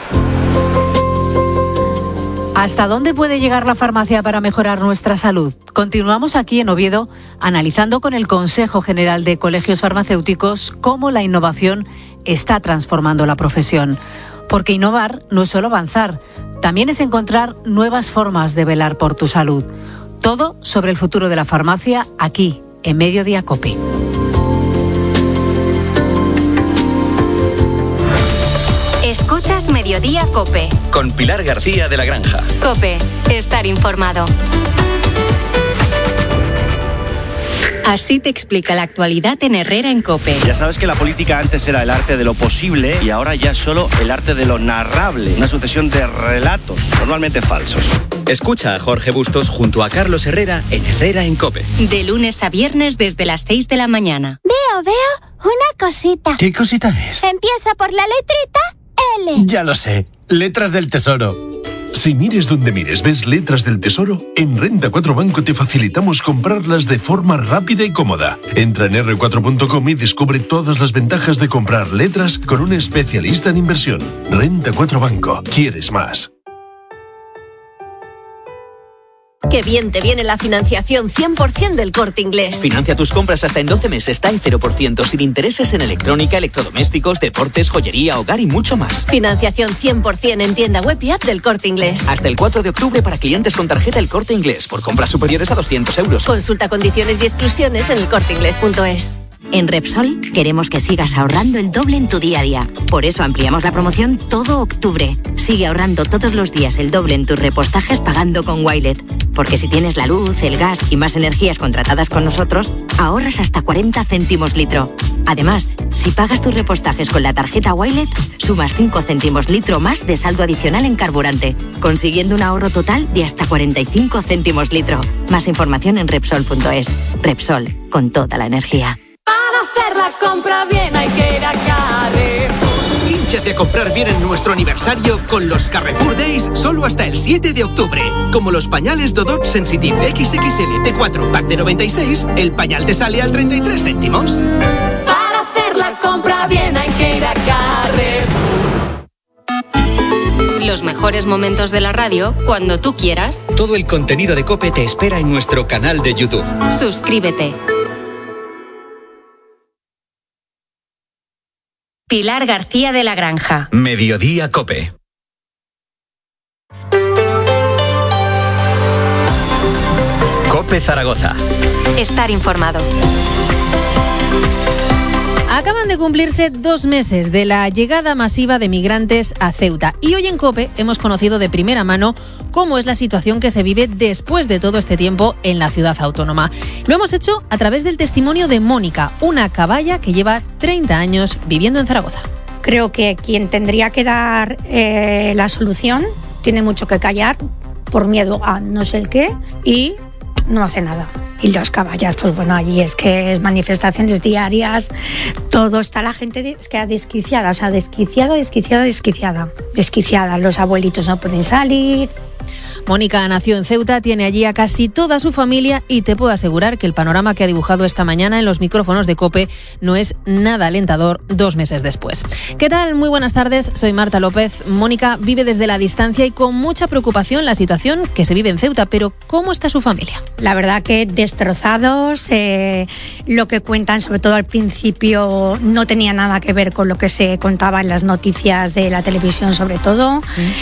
¿Hasta dónde puede llegar la farmacia para mejorar nuestra salud? Continuamos aquí en Oviedo analizando con el Consejo General de Colegios Farmacéuticos cómo la innovación está transformando la profesión. Porque innovar no es solo avanzar, también es encontrar nuevas formas de velar por tu salud. Todo sobre el futuro de la farmacia aquí, en Mediodía COPE. Escuchas Mediodía COPE. Con Pilar García de la Granja. COPE, estar informado. Así te explica la actualidad en Herrera en COPE. Ya sabes que la política antes era el arte de lo posible y ahora ya es solo el arte de lo narrable. Una sucesión de relatos, normalmente falsos. Escucha a Jorge Bustos junto a Carlos Herrera en Herrera en COPE. De lunes a viernes desde las 6 de la mañana. Veo una cosita. ¿Qué cosita es? Empieza por la letrita L. Ya lo sé, letras del tesoro. Si mires donde mires ves letras del tesoro, en Renta 4 Banco te facilitamos comprarlas de forma rápida y cómoda. Entra en r4.com y descubre todas las ventajas de comprar letras con un especialista en inversión. Renta 4 Banco. ¿Quieres más? Qué bien te viene la financiación 100% del Corte Inglés. Financia tus compras hasta en 12 meses, está en 0%, sin intereses en electrónica, electrodomésticos, deportes, joyería, hogar y mucho más. Financiación 100% en tienda web y app del Corte Inglés. Hasta el 4 de octubre para clientes con tarjeta El Corte Inglés, por compras superiores a 200 euros. Consulta condiciones y exclusiones en elcorteinglés.es. En Repsol queremos que sigas ahorrando el doble en tu día a día. Por eso ampliamos la promoción todo octubre. Sigue ahorrando todos los días el doble en tus repostajes pagando con Wilet. Porque si tienes la luz, el gas y más energías contratadas con nosotros, ahorras hasta 40 céntimos litro. Además, si pagas tus repostajes con la tarjeta Wilet, sumas 5 céntimos litro más de saldo adicional en carburante, consiguiendo un ahorro total de hasta 45 céntimos litro. Más información en Repsol.es. Repsol, con toda la energía. Para hacer la compra bien hay que ir a Carrefour. Hínchate a comprar bien en nuestro aniversario con los Carrefour Days solo hasta el 7 de octubre. Como los pañales Dodot Sensitive XXL T4 Pack de 96, el pañal te sale a 33 céntimos. Para hacer la compra bien hay que ir a Carrefour. Los mejores momentos de la radio cuando tú quieras. Todo el contenido de COPE te espera en nuestro canal de YouTube. Suscríbete. Pilar García de la Granja. Mediodía COPE. COPE Zaragoza. Estar informado. Acaban de cumplirse 2 meses de la llegada masiva de migrantes a Ceuta y hoy en COPE hemos conocido de primera mano cómo es la situación que se vive después de todo este tiempo en la ciudad autónoma. Lo hemos hecho a través del testimonio de Mónica, una caballa que lleva 30 años viviendo en Zaragoza. Creo que quien tendría que dar la solución tiene mucho que callar por miedo a no sé el qué y no hace nada. Y las caballas, pues bueno, allí es que es manifestaciones diarias, todo está la gente es que desquiciada, o sea, desquiciada. Los abuelitos no pueden salir. Mónica nació en Ceuta, tiene allí a casi toda su familia y te puedo asegurar que el panorama que ha dibujado esta mañana en los micrófonos de COPE no es nada alentador 2 meses después. ¿Qué tal? Muy buenas tardes, soy Marta López. Mónica vive desde la distancia y con mucha preocupación la situación que se vive en Ceuta, pero ¿cómo está su familia? La verdad que destrozados, lo que cuentan, sobre todo al principio, no tenía nada que ver con lo que se contaba en las noticias de la televisión, sobre todo.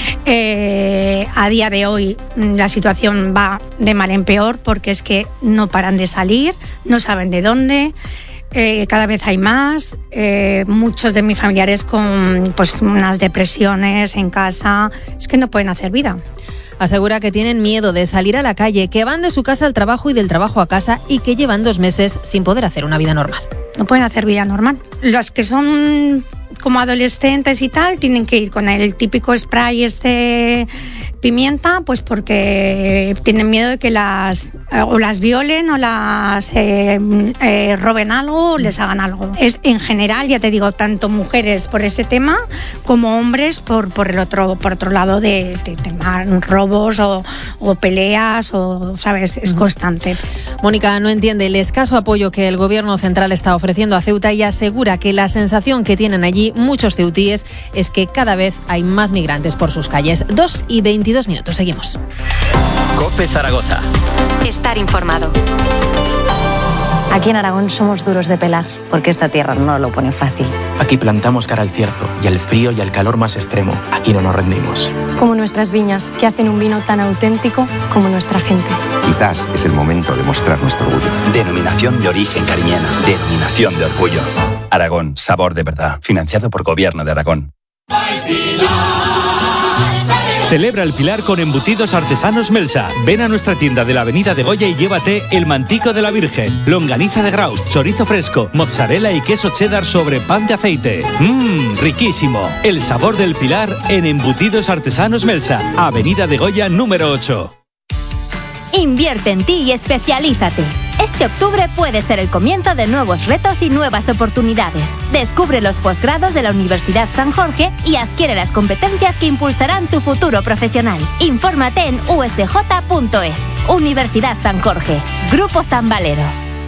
A día de hoy la situación va de mal en peor porque es que no paran de salir, no saben de dónde. Cada vez hay más, muchos de mis familiares con pues unas depresiones en casa, es que no pueden hacer vida. Asegura que tienen miedo de salir a la calle, que van de su casa al trabajo y del trabajo a casa y que llevan 2 meses sin poder hacer una vida normal. No pueden hacer vida normal. Los que son como adolescentes y tal tienen que ir con el típico spray pimienta, pues porque tienen miedo de que las violen o las roben algo o les hagan algo. Es en general, ya te digo, tanto mujeres por ese tema como hombres por otro lado de robos o peleas o sabes, es constante. Mónica no entiende el escaso apoyo que el gobierno central está ofreciendo a Ceuta y asegura que la sensación que tienen allí muchos ceutíes es que cada vez hay más migrantes por sus calles. 2:22 minutos, seguimos. COPE Zaragoza. Estar informado. Aquí en Aragón somos duros de pelar, porque esta tierra no lo pone fácil. Aquí plantamos cara al cierzo y al frío y al calor más extremo. Aquí no nos rendimos. Como nuestras viñas, que hacen un vino tan auténtico como nuestra gente. Quizás es el momento de mostrar nuestro orgullo. Denominación de origen cariñena. Denominación de orgullo. Aragón, sabor de verdad. Financiado por Gobierno de Aragón. Pilar, sale Celebra el Pilar con embutidos artesanos Melsa. Ven a nuestra tienda de la Avenida de Goya y llévate el mantico de la Virgen, longaniza de Graus, chorizo fresco, mozzarella y queso cheddar sobre pan de aceite. Riquísimo. El sabor del Pilar en embutidos artesanos Melsa, Avenida de Goya número 8. Invierte en ti y especialízate. Este octubre puede ser el comienzo de nuevos retos y nuevas oportunidades. Descubre los posgrados de la Universidad San Jorge y adquiere las competencias que impulsarán tu futuro profesional. Infórmate en usj.es. Universidad San Jorge. Grupo San Valero.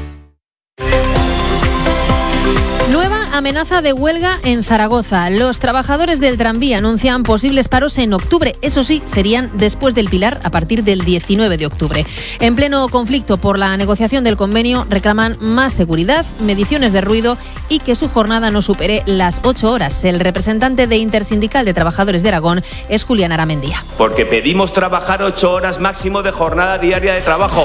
Nueva amenaza de huelga en Zaragoza. Los trabajadores del tranvía anuncian posibles paros en octubre. Eso sí, serían después del Pilar, a partir del 19 de octubre. En pleno conflicto por la negociación del convenio, reclaman más seguridad, mediciones de ruido y que su jornada no supere las 8 horas. El representante de Intersindical de Trabajadores de Aragón es Julián Aramendía. Porque pedimos trabajar 8 horas máximo de jornada diaria de trabajo.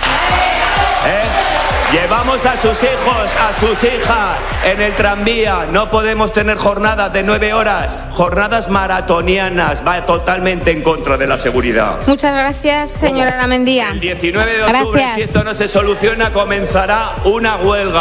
Llevamos a sus hijos, a sus hijas en el tranvía. No podemos tener jornadas de 9 horas, jornadas maratonianas. Va totalmente en contra de la seguridad. Muchas gracias, señora Aramendía. El 19 de octubre, si esto no se soluciona, comenzará una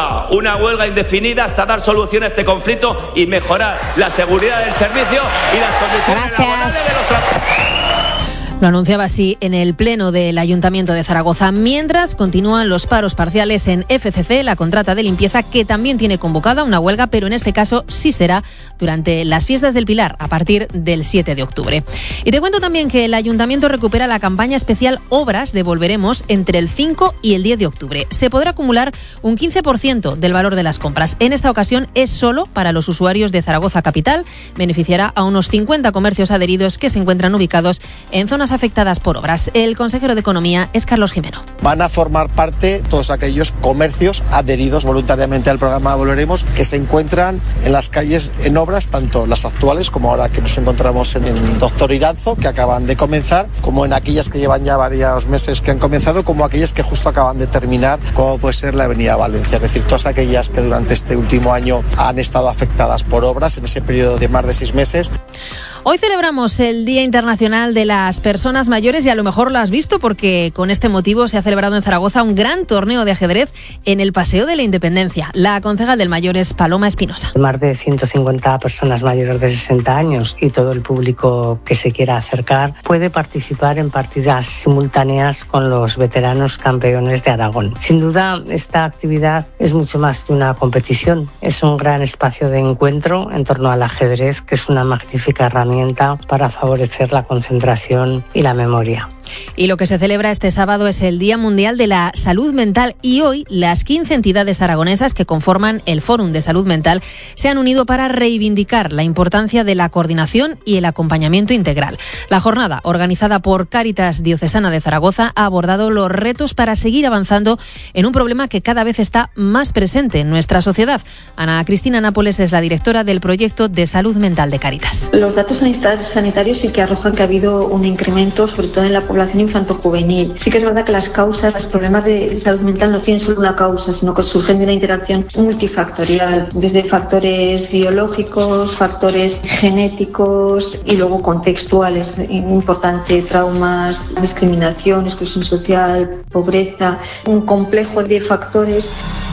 huelga indefinida hasta dar solución a este conflicto y mejorar la seguridad del servicio y las condiciones laborales de los trabajadores. Lo anunciaba así en el pleno del Ayuntamiento de Zaragoza, mientras continúan los paros parciales en FCC, la contrata de limpieza, que también tiene convocada una huelga, pero en este caso sí será durante las fiestas del Pilar, a partir del 7 de octubre. Y te cuento también que el Ayuntamiento recupera la campaña especial Obras de Volveremos entre el 5 y el 10 de octubre. Se podrá acumular un 15% del valor de las compras. En esta ocasión es solo para los usuarios de Zaragoza Capital. Beneficiará a unos 50 comercios adheridos que se encuentran ubicados en zonas afectadas por obras. El consejero de Economía es Carlos Jimeno. Van a formar parte todos aquellos comercios adheridos voluntariamente al programa Volveremos que se encuentran en las calles en obras, tanto las actuales como ahora que nos encontramos en el Doctor Iranzo, que acaban de comenzar, como en aquellas que llevan ya varios meses que han comenzado, como aquellas que justo acaban de terminar, como puede ser la Avenida Valencia. Es decir, todas aquellas que durante este último año han estado afectadas por obras en ese periodo de más de 6 meses. Hoy celebramos el Día Internacional de las Personas Mayores y a lo mejor lo has visto porque con este motivo se ha celebrado en Zaragoza un gran torneo de ajedrez en el Paseo de la Independencia. La concejal del Mayor es Paloma Espinosa. Más de 150 personas mayores de 60 años y todo el público que se quiera acercar puede participar en partidas simultáneas con los veteranos campeones de Aragón. Sin duda, esta actividad es mucho más que una competición. Es un gran espacio de encuentro en torno al ajedrez, que es una magnífica herramienta para favorecer la concentración y la memoria. Y lo que se celebra este sábado es el Día Mundial de la Salud Mental y hoy las 15 entidades aragonesas que conforman el Fórum de Salud Mental se han unido para reivindicar la importancia de la coordinación y el acompañamiento integral. La jornada, organizada por Cáritas Diocesana de Zaragoza, ha abordado los retos para seguir avanzando en un problema que cada vez está más presente en nuestra sociedad. Ana Cristina Nápoles es la directora del proyecto de salud mental de Cáritas. Los datos sanitarios sí que arrojan que ha habido un incremento, sobre todo en la población infanto-juvenil. Sí que es verdad que las causas, los problemas de salud mental no tienen solo una causa, sino que surgen de una interacción multifactorial, desde factores biológicos, factores genéticos y luego contextuales. Importante, traumas, discriminación, exclusión social, pobreza, un complejo de factores.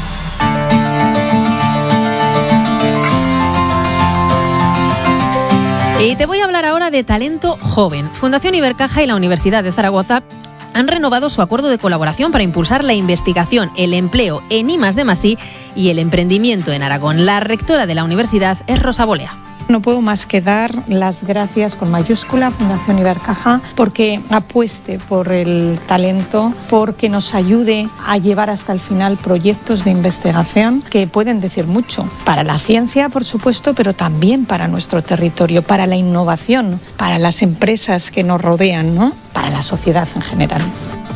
Y te voy a hablar ahora de talento joven. Fundación Ibercaja y la Universidad de Zaragoza han renovado su acuerdo de colaboración para impulsar la investigación, el empleo en I+D+I y el emprendimiento en Aragón. La rectora de la universidad es Rosa Bolea. No puedo más que dar las gracias con mayúscula Fundación Ibercaja porque apueste por el talento, porque nos ayude a llevar hasta el final proyectos de investigación que pueden decir mucho para la ciencia, por supuesto, pero también para nuestro territorio, para la innovación, para las empresas que nos rodean, ¿no? Para la sociedad en general.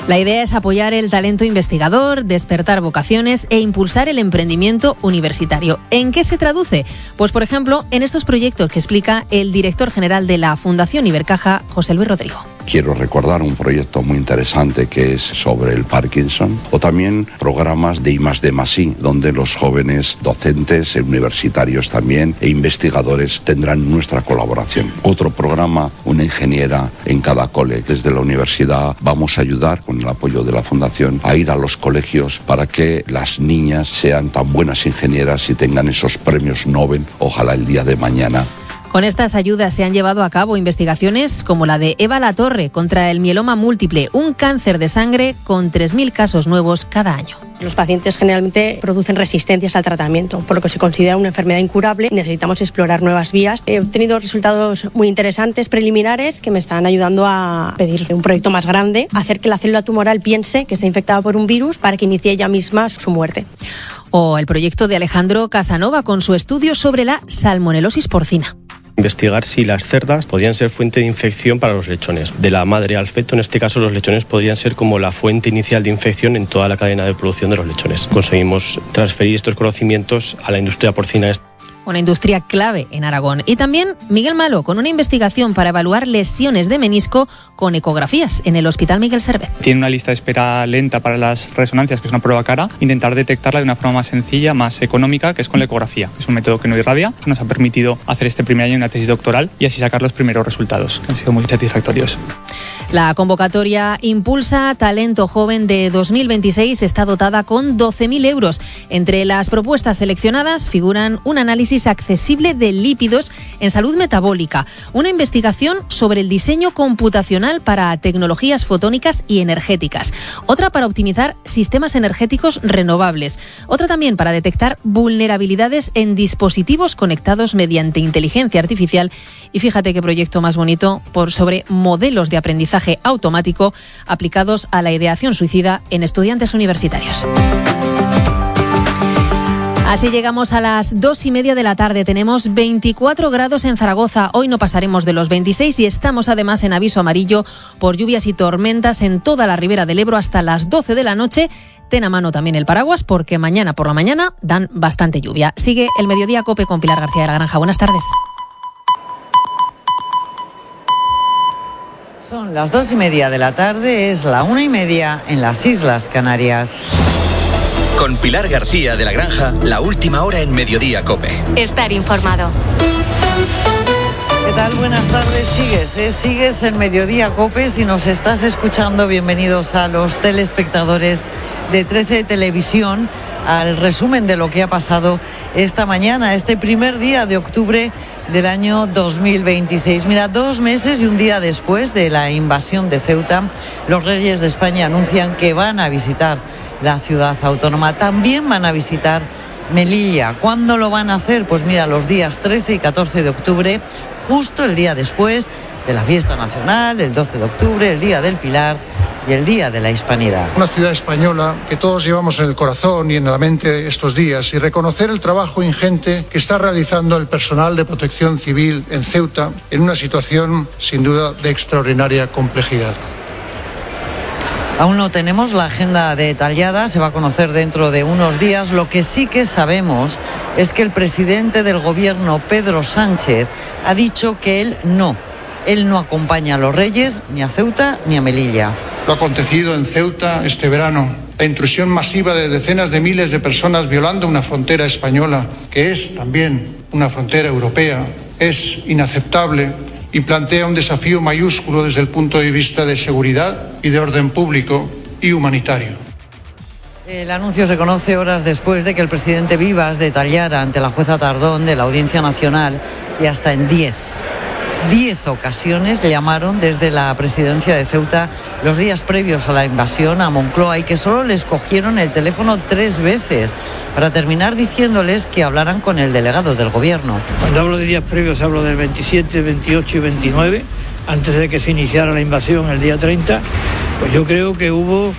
La idea es apoyar el talento investigador, despertar vocaciones e impulsar el emprendimiento universitario. ¿En qué se traduce? Pues, por ejemplo, en estos proyectos que explica el director general de la Fundación Ibercaja, José Luis Rodrigo. Quiero recordar un proyecto muy interesante que es sobre el Parkinson, o también programas de I+D+I, donde los jóvenes docentes, universitarios también, e investigadores tendrán nuestra colaboración. Otro programa, una ingeniera en cada cole. Desde la universidad vamos a ayudar, con el apoyo de la Fundación, a ir a los colegios para que las niñas sean tan buenas ingenieras y tengan esos premios Nobel, ojalá el día de mañana. Con estas ayudas se han llevado a cabo investigaciones como la de Eva Latorre contra el mieloma múltiple, un cáncer de sangre con 3.000 casos nuevos cada año. Los pacientes generalmente producen resistencias al tratamiento, por lo que se considera una enfermedad incurable y necesitamos explorar nuevas vías. He obtenido resultados muy interesantes preliminares que me están ayudando a pedir un proyecto más grande, hacer que la célula tumoral piense que está infectada por un virus para que inicie ella misma su muerte. O el proyecto de Alejandro Casanova con su estudio sobre la salmonelosis porcina. Investigar si las cerdas podían ser fuente de infección para los lechones. De la madre al feto, en este caso los lechones podrían ser como la fuente inicial de infección en toda la cadena de producción de los lechones. Conseguimos transferir estos conocimientos a la industria porcina. Una industria clave en Aragón. Y también Miguel Malo, con una investigación para evaluar lesiones de menisco con ecografías en el Hospital Miguel Servet. Tiene una lista de espera lenta para las resonancias, que es una prueba cara. Intentar detectarla de una forma más sencilla, más económica, que es con la ecografía. Es un método que no irradia. Nos ha permitido hacer este primer año una tesis doctoral y así sacar los primeros resultados, que han sido muy satisfactorios. La convocatoria Impulsa Talento Joven de 2026 está dotada con 12.000 euros. Entre las propuestas seleccionadas figuran un análisis accesible de lípidos en salud metabólica, una investigación sobre el diseño computacional para tecnologías fotónicas y energéticas, otra para optimizar sistemas energéticos renovables, otra también para detectar vulnerabilidades en dispositivos conectados mediante inteligencia artificial y fíjate qué proyecto más bonito sobre modelos de aprendizaje automático aplicados a la ideación suicida en estudiantes universitarios. Así llegamos a las 2:30 de la tarde. Tenemos 24 grados en Zaragoza. Hoy no pasaremos de los 26 y estamos además en aviso amarillo por lluvias y tormentas en toda la ribera del Ebro hasta las 12 de la noche. Ten a mano también el paraguas porque mañana por la mañana dan bastante lluvia. Sigue el Mediodía COPE con Pilar García de la Granja. Buenas tardes. Son las 2:30 de la tarde, es la 1:30 en las Islas Canarias. Con Pilar García de la Granja, la última hora en Mediodía COPE. Estar informado. ¿Qué tal? Buenas tardes. Sigues en Mediodía COPE. Si nos estás escuchando, bienvenidos a los telespectadores de 13 Televisión al resumen de lo que ha pasado esta mañana, este primer día de octubre del año 2026. Mira, 2 meses y un día después de la invasión de Ceuta, los Reyes de España anuncian que van a visitar la ciudad autónoma. También van a visitar Melilla. ¿Cuándo lo van a hacer? Pues mira, los días 13 y 14 de octubre, justo el día después de la fiesta nacional, el 12 de octubre, el Día del Pilar y el Día de la Hispanidad. Una ciudad española que todos llevamos en el corazón y en la mente estos días, y reconocer el trabajo ingente que está realizando el personal de protección civil en Ceuta en una situación sin duda de extraordinaria complejidad. Aún no tenemos la agenda detallada, se va a conocer dentro de unos días. Lo que sí que sabemos es que el presidente del gobierno, Pedro Sánchez, ha dicho que él no acompaña a los Reyes ni a Ceuta ni a Melilla. Lo acontecido en Ceuta este verano, la intrusión masiva de decenas de miles de personas violando una frontera española, que es también una frontera europea, es inaceptable y plantea un desafío mayúsculo desde el punto de vista de seguridad y de orden público y humanitario. El anuncio se conoce horas después de que el presidente Vivas detallara ante la jueza Tardón de la Audiencia Nacional que hasta en 10 ocasiones llamaron desde la presidencia de Ceuta los días previos a la invasión a Moncloa y que solo les cogieron el teléfono 3 veces para terminar diciéndoles que hablaran con el delegado del gobierno. Cuando hablo de días previos hablo del 27, 28 y 29, antes de que se iniciara la invasión el día 30, pues yo creo que hubo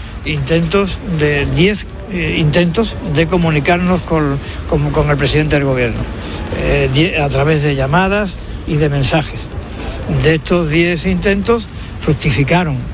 10 intentos de comunicarnos con el presidente del gobierno, a través de llamadas y de mensajes. De estos 10 intentos fructificaron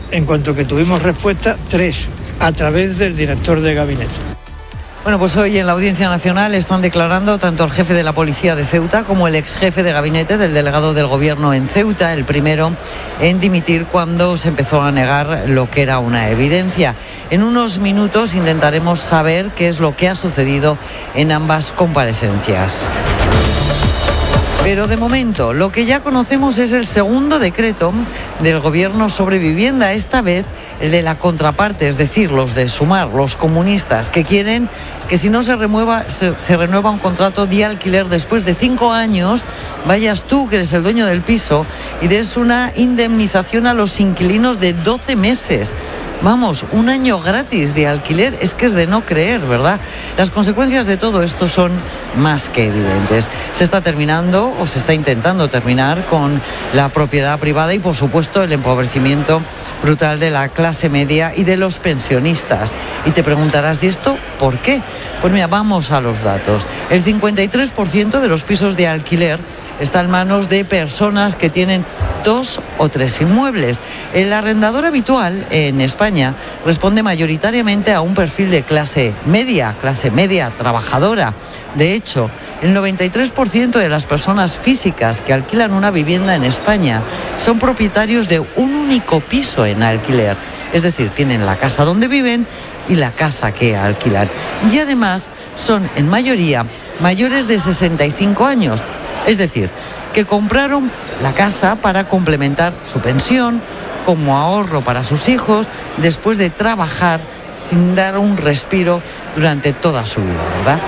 en cuanto que tuvimos respuesta, 3, a través del director de gabinete. Bueno, pues hoy en la Audiencia Nacional están declarando tanto el jefe de la policía de Ceuta como el ex jefe de gabinete del delegado del gobierno en Ceuta, el primero en dimitir cuando se empezó a negar lo que era una evidencia. En unos minutos intentaremos saber qué es lo que ha sucedido en ambas comparecencias. Pero de momento, lo que ya conocemos es el segundo decreto del gobierno sobre vivienda, esta vez el de la contraparte, es decir, los de Sumar, los comunistas, que quieren que si no se renueva un contrato de alquiler después de 5 años, vayas tú, que eres el dueño del piso, y des una indemnización a los inquilinos de 12 meses. Vamos, 1 año gratis de alquiler, es que es de no creer, ¿verdad? Las consecuencias de todo esto son más que evidentes. Se está terminando o se está intentando terminar con la propiedad privada y, por supuesto, el empobrecimiento brutal de la clase media y de los pensionistas. Y te preguntarás, ¿y esto por qué? Pues mira, vamos a los datos. El 53% de los pisos de alquiler está en manos de personas que tienen 2 o 3 inmuebles. El arrendador habitual en España responde mayoritariamente a un perfil de clase media trabajadora. De hecho, el 93% de las personas físicas que alquilan una vivienda en España son propietarios de un único piso en alquiler. Es decir, tienen la casa donde viven y la casa que alquilan. Y además son en mayoría mayores de 65 años. Es decir, que compraron la casa para complementar su pensión, como ahorro para sus hijos, después de trabajar sin dar un respiro durante toda su vida, ¿verdad?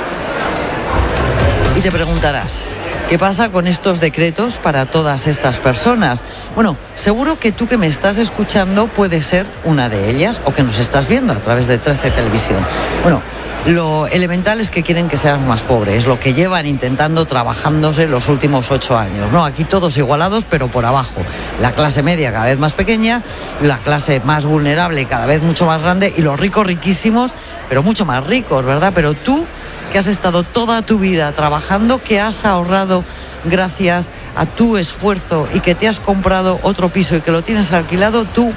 Y te preguntarás, ¿qué pasa con estos decretos para todas estas personas? Bueno, seguro que tú que me estás escuchando puedes ser una de ellas o que nos estás viendo a través de 13 Televisión. Bueno, lo elemental es que quieren que seas más pobre, es lo que llevan intentando trabajándose los últimos 8 años, ¿no? Aquí todos igualados, pero por abajo. La clase media cada vez más pequeña, la clase más vulnerable cada vez mucho más grande y los ricos riquísimos, pero mucho más ricos, ¿verdad? Pero tú, que has estado toda tu vida trabajando, que has ahorrado gracias a tu esfuerzo y que te has comprado otro piso y que lo tienes alquilado, tú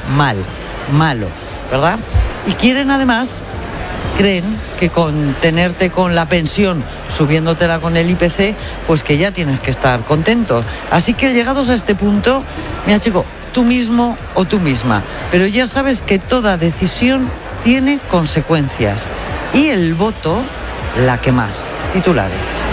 malo, ¿verdad? Y quieren además... creen que con tenerte con la pensión, subiéndotela con el IPC, pues que ya tienes que estar contento. Así que llegados a este punto, mira chico, tú mismo o tú misma, pero ya sabes que toda decisión tiene consecuencias. Y el voto, la que más. Titulares.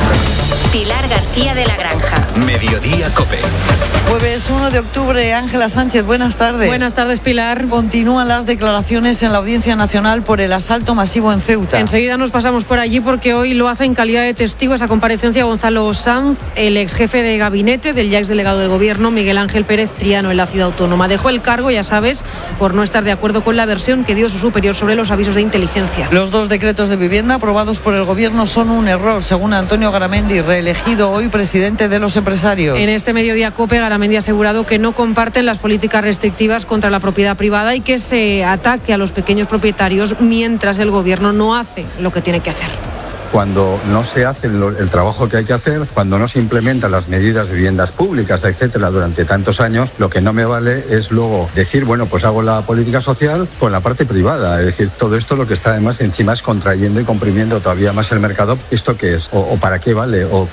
Pilar García de la Granja. Mediodía COPE. Jueves 1 de octubre, Ángela Sánchez, buenas tardes. Buenas tardes, Pilar. Continúan las declaraciones en la Audiencia Nacional por el asalto masivo en Ceuta. Enseguida nos pasamos por allí porque hoy lo hace en calidad de testigo esa comparecencia Gonzalo Sanz, el ex jefe de gabinete del ya ex delegado del Gobierno, Miguel Ángel Pérez Triano, en la ciudad autónoma. Dejó el cargo, ya sabes, por no estar de acuerdo con la versión que dio su superior sobre los avisos de inteligencia. Los 2 decretos de vivienda aprobados por el Gobierno son un error, según Antonio Garamendi, reelegido hoy presidente de los empresarios. En este Mediodía COPE, Garamendi ha asegurado que no comparten las políticas restrictivas contra la propiedad privada y que se ataque a los pequeños propietarios mientras el Gobierno no hace lo que tiene que hacer. Cuando no se hace el trabajo que hay que hacer, cuando no se implementan las medidas de viviendas públicas, etcétera, durante tantos años, lo que no me vale es luego decir, bueno, pues hago la política social con la parte privada. Es decir, todo esto lo que está además encima es contrayendo y comprimiendo todavía más el mercado. ¿Esto qué es? ¿O para qué vale? ¿O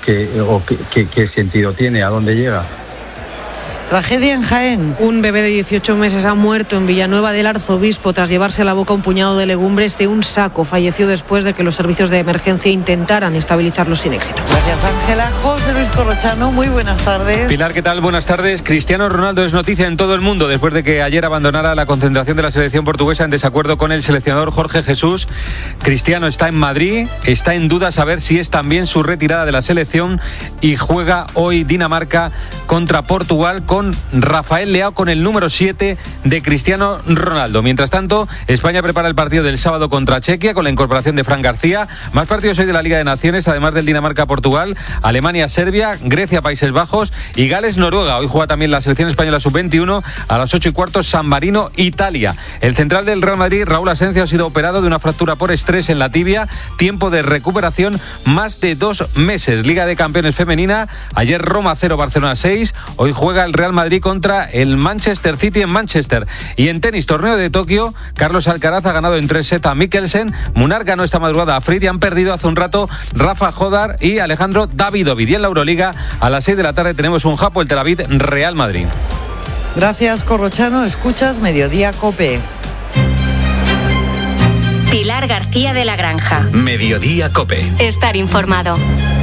qué sentido tiene? ¿A dónde llega? Tragedia en Jaén. Un bebé de 18 meses ha muerto en Villanueva del Arzobispo tras llevarse a la boca un puñado de legumbres de un saco. Falleció después de que los servicios de emergencia intentaran estabilizarlo sin éxito. Gracias, Ángela. José Luis Corrochano, muy buenas tardes. Pilar, ¿qué tal? Buenas tardes. Cristiano Ronaldo es noticia en todo el mundo después de que ayer abandonara la concentración de la selección portuguesa en desacuerdo con el seleccionador Jorge Jesús. Cristiano está en Madrid, está en duda saber si es también su retirada de la selección y juega hoy Dinamarca contra Portugal con Rafael Leao con el número 7 de Cristiano Ronaldo. Mientras tanto, España prepara el partido del sábado contra Chequia con la incorporación de Fran García. Más partidos hoy de la Liga de Naciones, además del Dinamarca-Portugal, Alemania-Serbia, Grecia-Países Bajos y Gales-Noruega. Hoy juega también la selección española sub-21 a las 8:15, San Marino-Italia. El central del Real Madrid, Raúl Asensio, ha sido operado de una fractura por estrés en la tibia. Tiempo de recuperación más de 2 meses. Liga de Campeones femenina. Ayer Roma 0, Barcelona 6. Hoy juega el Real Real Madrid contra el Manchester City en Manchester. Y en tenis, torneo de Tokio, Carlos Alcaraz ha ganado en 3 sets a Mikkelsen, Munar ganó esta madrugada a Fried y han perdido hace un rato Rafa Jodar y Alejandro Davidovich. Y en la Euroliga, a las 6 de la tarde tenemos un Hapoel Tel Aviv Real Madrid. Gracias, Corrochano. Escuchas Mediodía COPE. Pilar García de la Granja. Mediodía COPE. Estar informado.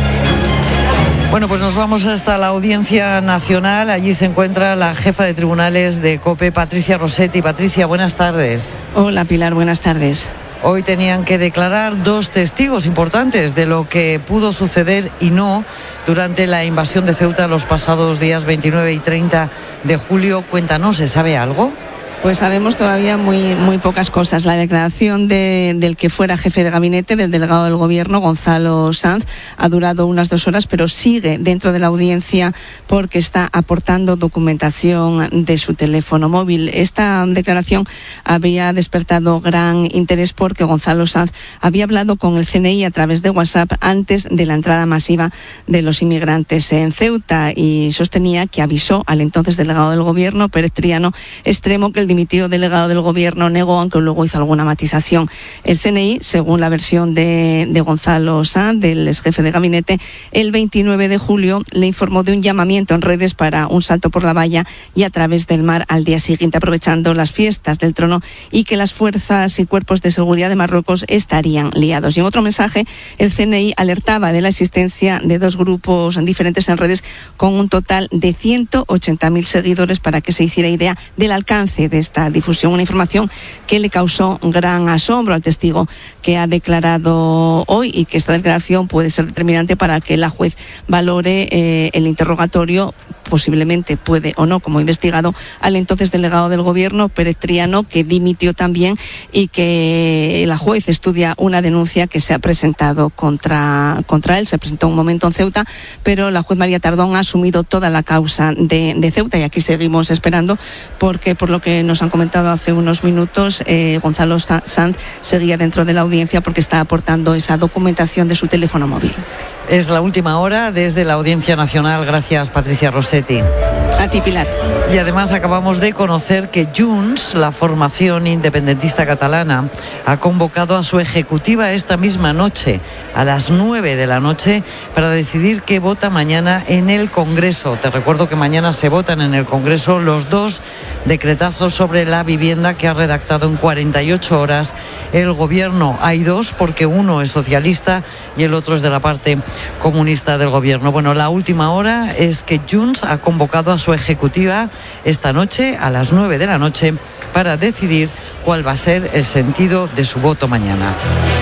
Bueno, pues nos vamos hasta la Audiencia Nacional. Allí se encuentra la jefa de tribunales de COPE, Patricia Rossetti. Patricia, buenas tardes. Hola, Pilar, buenas tardes. Hoy tenían que declarar 2 testigos importantes de lo que pudo suceder y no durante la invasión de Ceuta los pasados días 29 y 30 de julio. Cuéntanos, ¿se sabe algo? Pues sabemos todavía muy pocas cosas. La declaración del que fuera jefe de gabinete, del delegado del Gobierno, Gonzalo Sanz, ha durado unas 2 horas, pero sigue dentro de la audiencia porque está aportando documentación de su teléfono móvil. Esta declaración había despertado gran interés porque Gonzalo Sanz había hablado con el CNI a través de WhatsApp antes de la entrada masiva de los inmigrantes en Ceuta y sostenía que avisó al entonces delegado del Gobierno, Pérez Triano Extremo, que el dimitido delegado del Gobierno negó, aunque luego hizo alguna matización. El CNI, según la versión de Gonzalo Sanz, del ex jefe de gabinete, el 29 de julio le informó de un llamamiento en redes para un salto por la valla y a través del mar al día siguiente, aprovechando las fiestas del Trono, y que las fuerzas y cuerpos de seguridad de Marruecos estarían liados. Y en otro mensaje, el CNI alertaba de la existencia de 2 grupos diferentes en redes con un total de 180.000 seguidores, para que se hiciera idea del alcance de esta difusión, una información que le causó gran asombro al testigo que ha declarado hoy, y que esta declaración puede ser determinante para que la juez valore el interrogatorio, posiblemente puede o no, como investigado, al entonces delegado del Gobierno, Pérez Triano, que dimitió también, y que la juez estudia una denuncia que se ha presentado contra él. Se presentó un momento en Ceuta, pero la juez María Tardón ha asumido toda la causa de Ceuta, y aquí seguimos esperando, porque por lo que nos han comentado hace unos minutos, Gonzalo Sanz seguía dentro de la audiencia porque está aportando esa documentación de su teléfono móvil. Es la última hora desde la Audiencia Nacional. Gracias, Patricia Rossetti. A ti, Pilar. Y además acabamos de conocer que Junts, la formación independentista catalana, ha convocado a su ejecutiva esta misma noche, a las 9 de la noche, para decidir qué vota mañana en el Congreso. Te recuerdo que mañana se votan en el Congreso los 2 decretazos sobre la vivienda que ha redactado en 48 horas el Gobierno. Hay 2 porque uno es socialista y el otro es de la parte comunista del Gobierno. Bueno, la última hora es que Junts ha convocado a su ejecutiva esta noche a las 9 de la noche para decidir cuál va a ser el sentido de su voto mañana.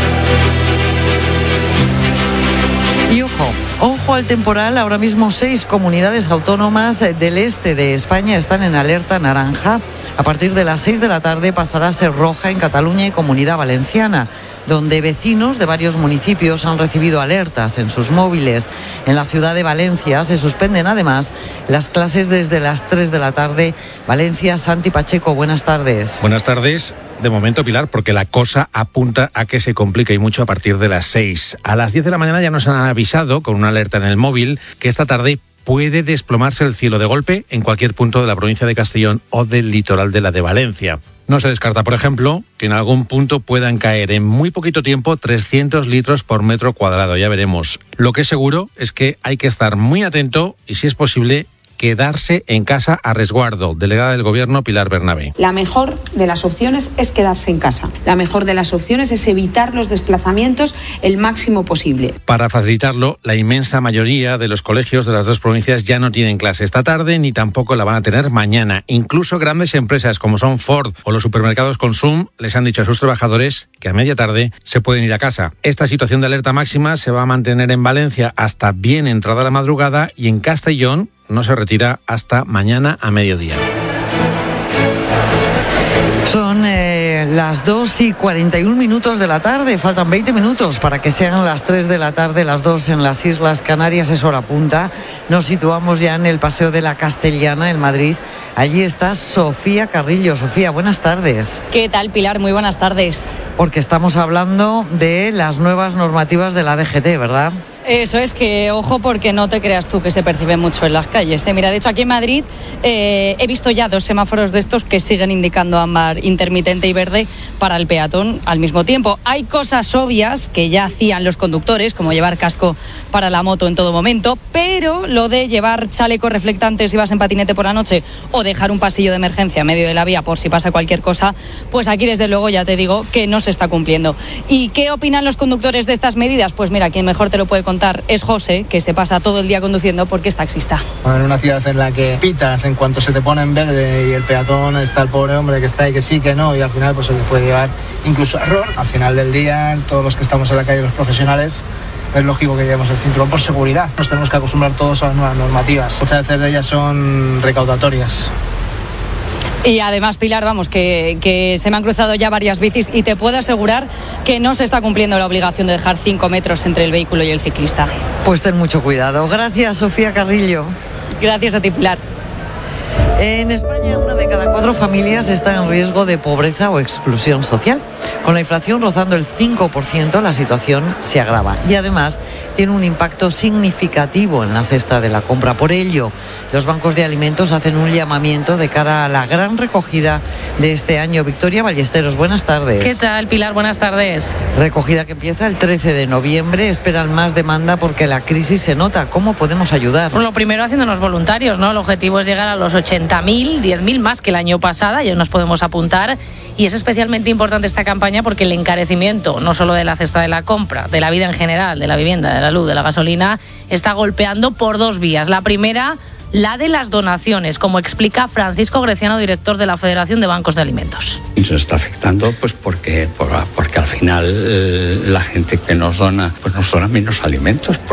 Y ojo al temporal. Ahora mismo 6 comunidades autónomas del este de España están en alerta naranja. A partir de las 6 de la tarde pasará a ser roja en Cataluña y Comunidad Valenciana, donde vecinos de varios municipios han recibido alertas en sus móviles. En la ciudad de Valencia se suspenden además las clases desde las 3 de la tarde. Valencia, Santi Pacheco, buenas tardes. Buenas tardes. De momento, Pilar, porque la cosa apunta a que se complique y mucho a partir de las 6. A las 10 de la mañana ya nos han avisado, con una alerta en el móvil, que esta tarde puede desplomarse el cielo de golpe en cualquier punto de la provincia de Castellón o del litoral de la de Valencia. No se descarta, por ejemplo, que en algún punto puedan caer en muy poquito tiempo 300 litros por metro cuadrado. Ya veremos. Lo que es seguro es que hay que estar muy atento y, si es posible, quedarse en casa a resguardo. Delegada del Gobierno, Pilar Bernabé. La mejor de las opciones es quedarse en casa. La mejor de las opciones es evitar los desplazamientos el máximo posible. Para facilitarlo, la inmensa mayoría de los colegios de las 2 provincias ya no tienen clase esta tarde, ni tampoco la van a tener mañana. Incluso grandes empresas como son Ford o los supermercados Consum les han dicho a sus trabajadores que a media tarde se pueden ir a casa. Esta situación de alerta máxima se va a mantener en Valencia hasta bien entrada la madrugada, y en Castellón no se retira hasta mañana a mediodía. Son las 2:41 de la tarde, faltan 20 minutos para que sean las 3 de la tarde, las 2 en las Islas Canarias, es hora punta. Nos situamos ya en el Paseo de la Castellana, en Madrid. Allí está Sofía Carrillo. Sofía, buenas tardes. ¿Qué tal, Pilar? Muy buenas tardes. Porque estamos hablando de las nuevas normativas de la DGT, ¿verdad? Eso es, que ojo, porque no te creas tú que se percibe mucho en las calles. Mira, de hecho aquí en Madrid he visto ya 2 semáforos de estos que siguen indicando ámbar intermitente y verde para el peatón al mismo tiempo. Hay cosas obvias que ya hacían los conductores, como llevar casco para la moto en todo momento, pero lo de llevar chaleco reflectante si vas en patinete por la noche o dejar un pasillo de emergencia en medio de la vía por si pasa cualquier cosa, pues aquí desde luego ya te digo que no se está cumpliendo. ¿Y qué opinan los conductores de estas medidas? Pues mira, quien mejor te lo puede contar es José, que se pasa todo el día conduciendo porque es taxista. En una ciudad en la que pitas en cuanto se te pone en verde y el peatón está el pobre hombre que está ahí que sí, que no, y al final pues se le puede llevar incluso a error. Al final del día, todos los que estamos en la calle, los profesionales, es lógico que llevemos el cinturón por seguridad. Nos tenemos que acostumbrar todos a las nuevas normativas. Muchas veces de ellas son recaudatorias. Y además, Pilar, vamos, que se me han cruzado ya varias bicis y te puedo asegurar que no se está cumpliendo la obligación de dejar 5 metros entre el vehículo y el ciclista. Pues ten mucho cuidado. Gracias, Sofía Carrillo. Gracias a ti, Pilar. En España, 1 de cada 4 familias está en riesgo de pobreza o exclusión social. Con la inflación rozando el 5%, la situación se agrava y además tiene un impacto significativo en la cesta de la compra. Por ello, los bancos de alimentos hacen un llamamiento de cara a la gran recogida de este año. Victoria Ballesteros, buenas tardes. ¿Qué tal, Pilar? Buenas tardes. Recogida que empieza el 13 de noviembre. Esperan más demanda porque la crisis se nota. ¿Cómo podemos ayudar? Pues lo primero, haciéndonos voluntarios, ¿no? El objetivo es llegar a los 80.000, 10.000 más que el año pasado. Ya nos podemos apuntar. Y es especialmente importante esta campaña porque el encarecimiento, no solo de la cesta de la compra, de la vida en general, de la vivienda, de la luz, de la gasolina, está golpeando por 2 vías. La primera, la de las donaciones, como explica Francisco Greciano, director de la Federación de Bancos de Alimentos. Nos está afectando pues porque al final la gente que nos dona, pues nos dona menos alimentos.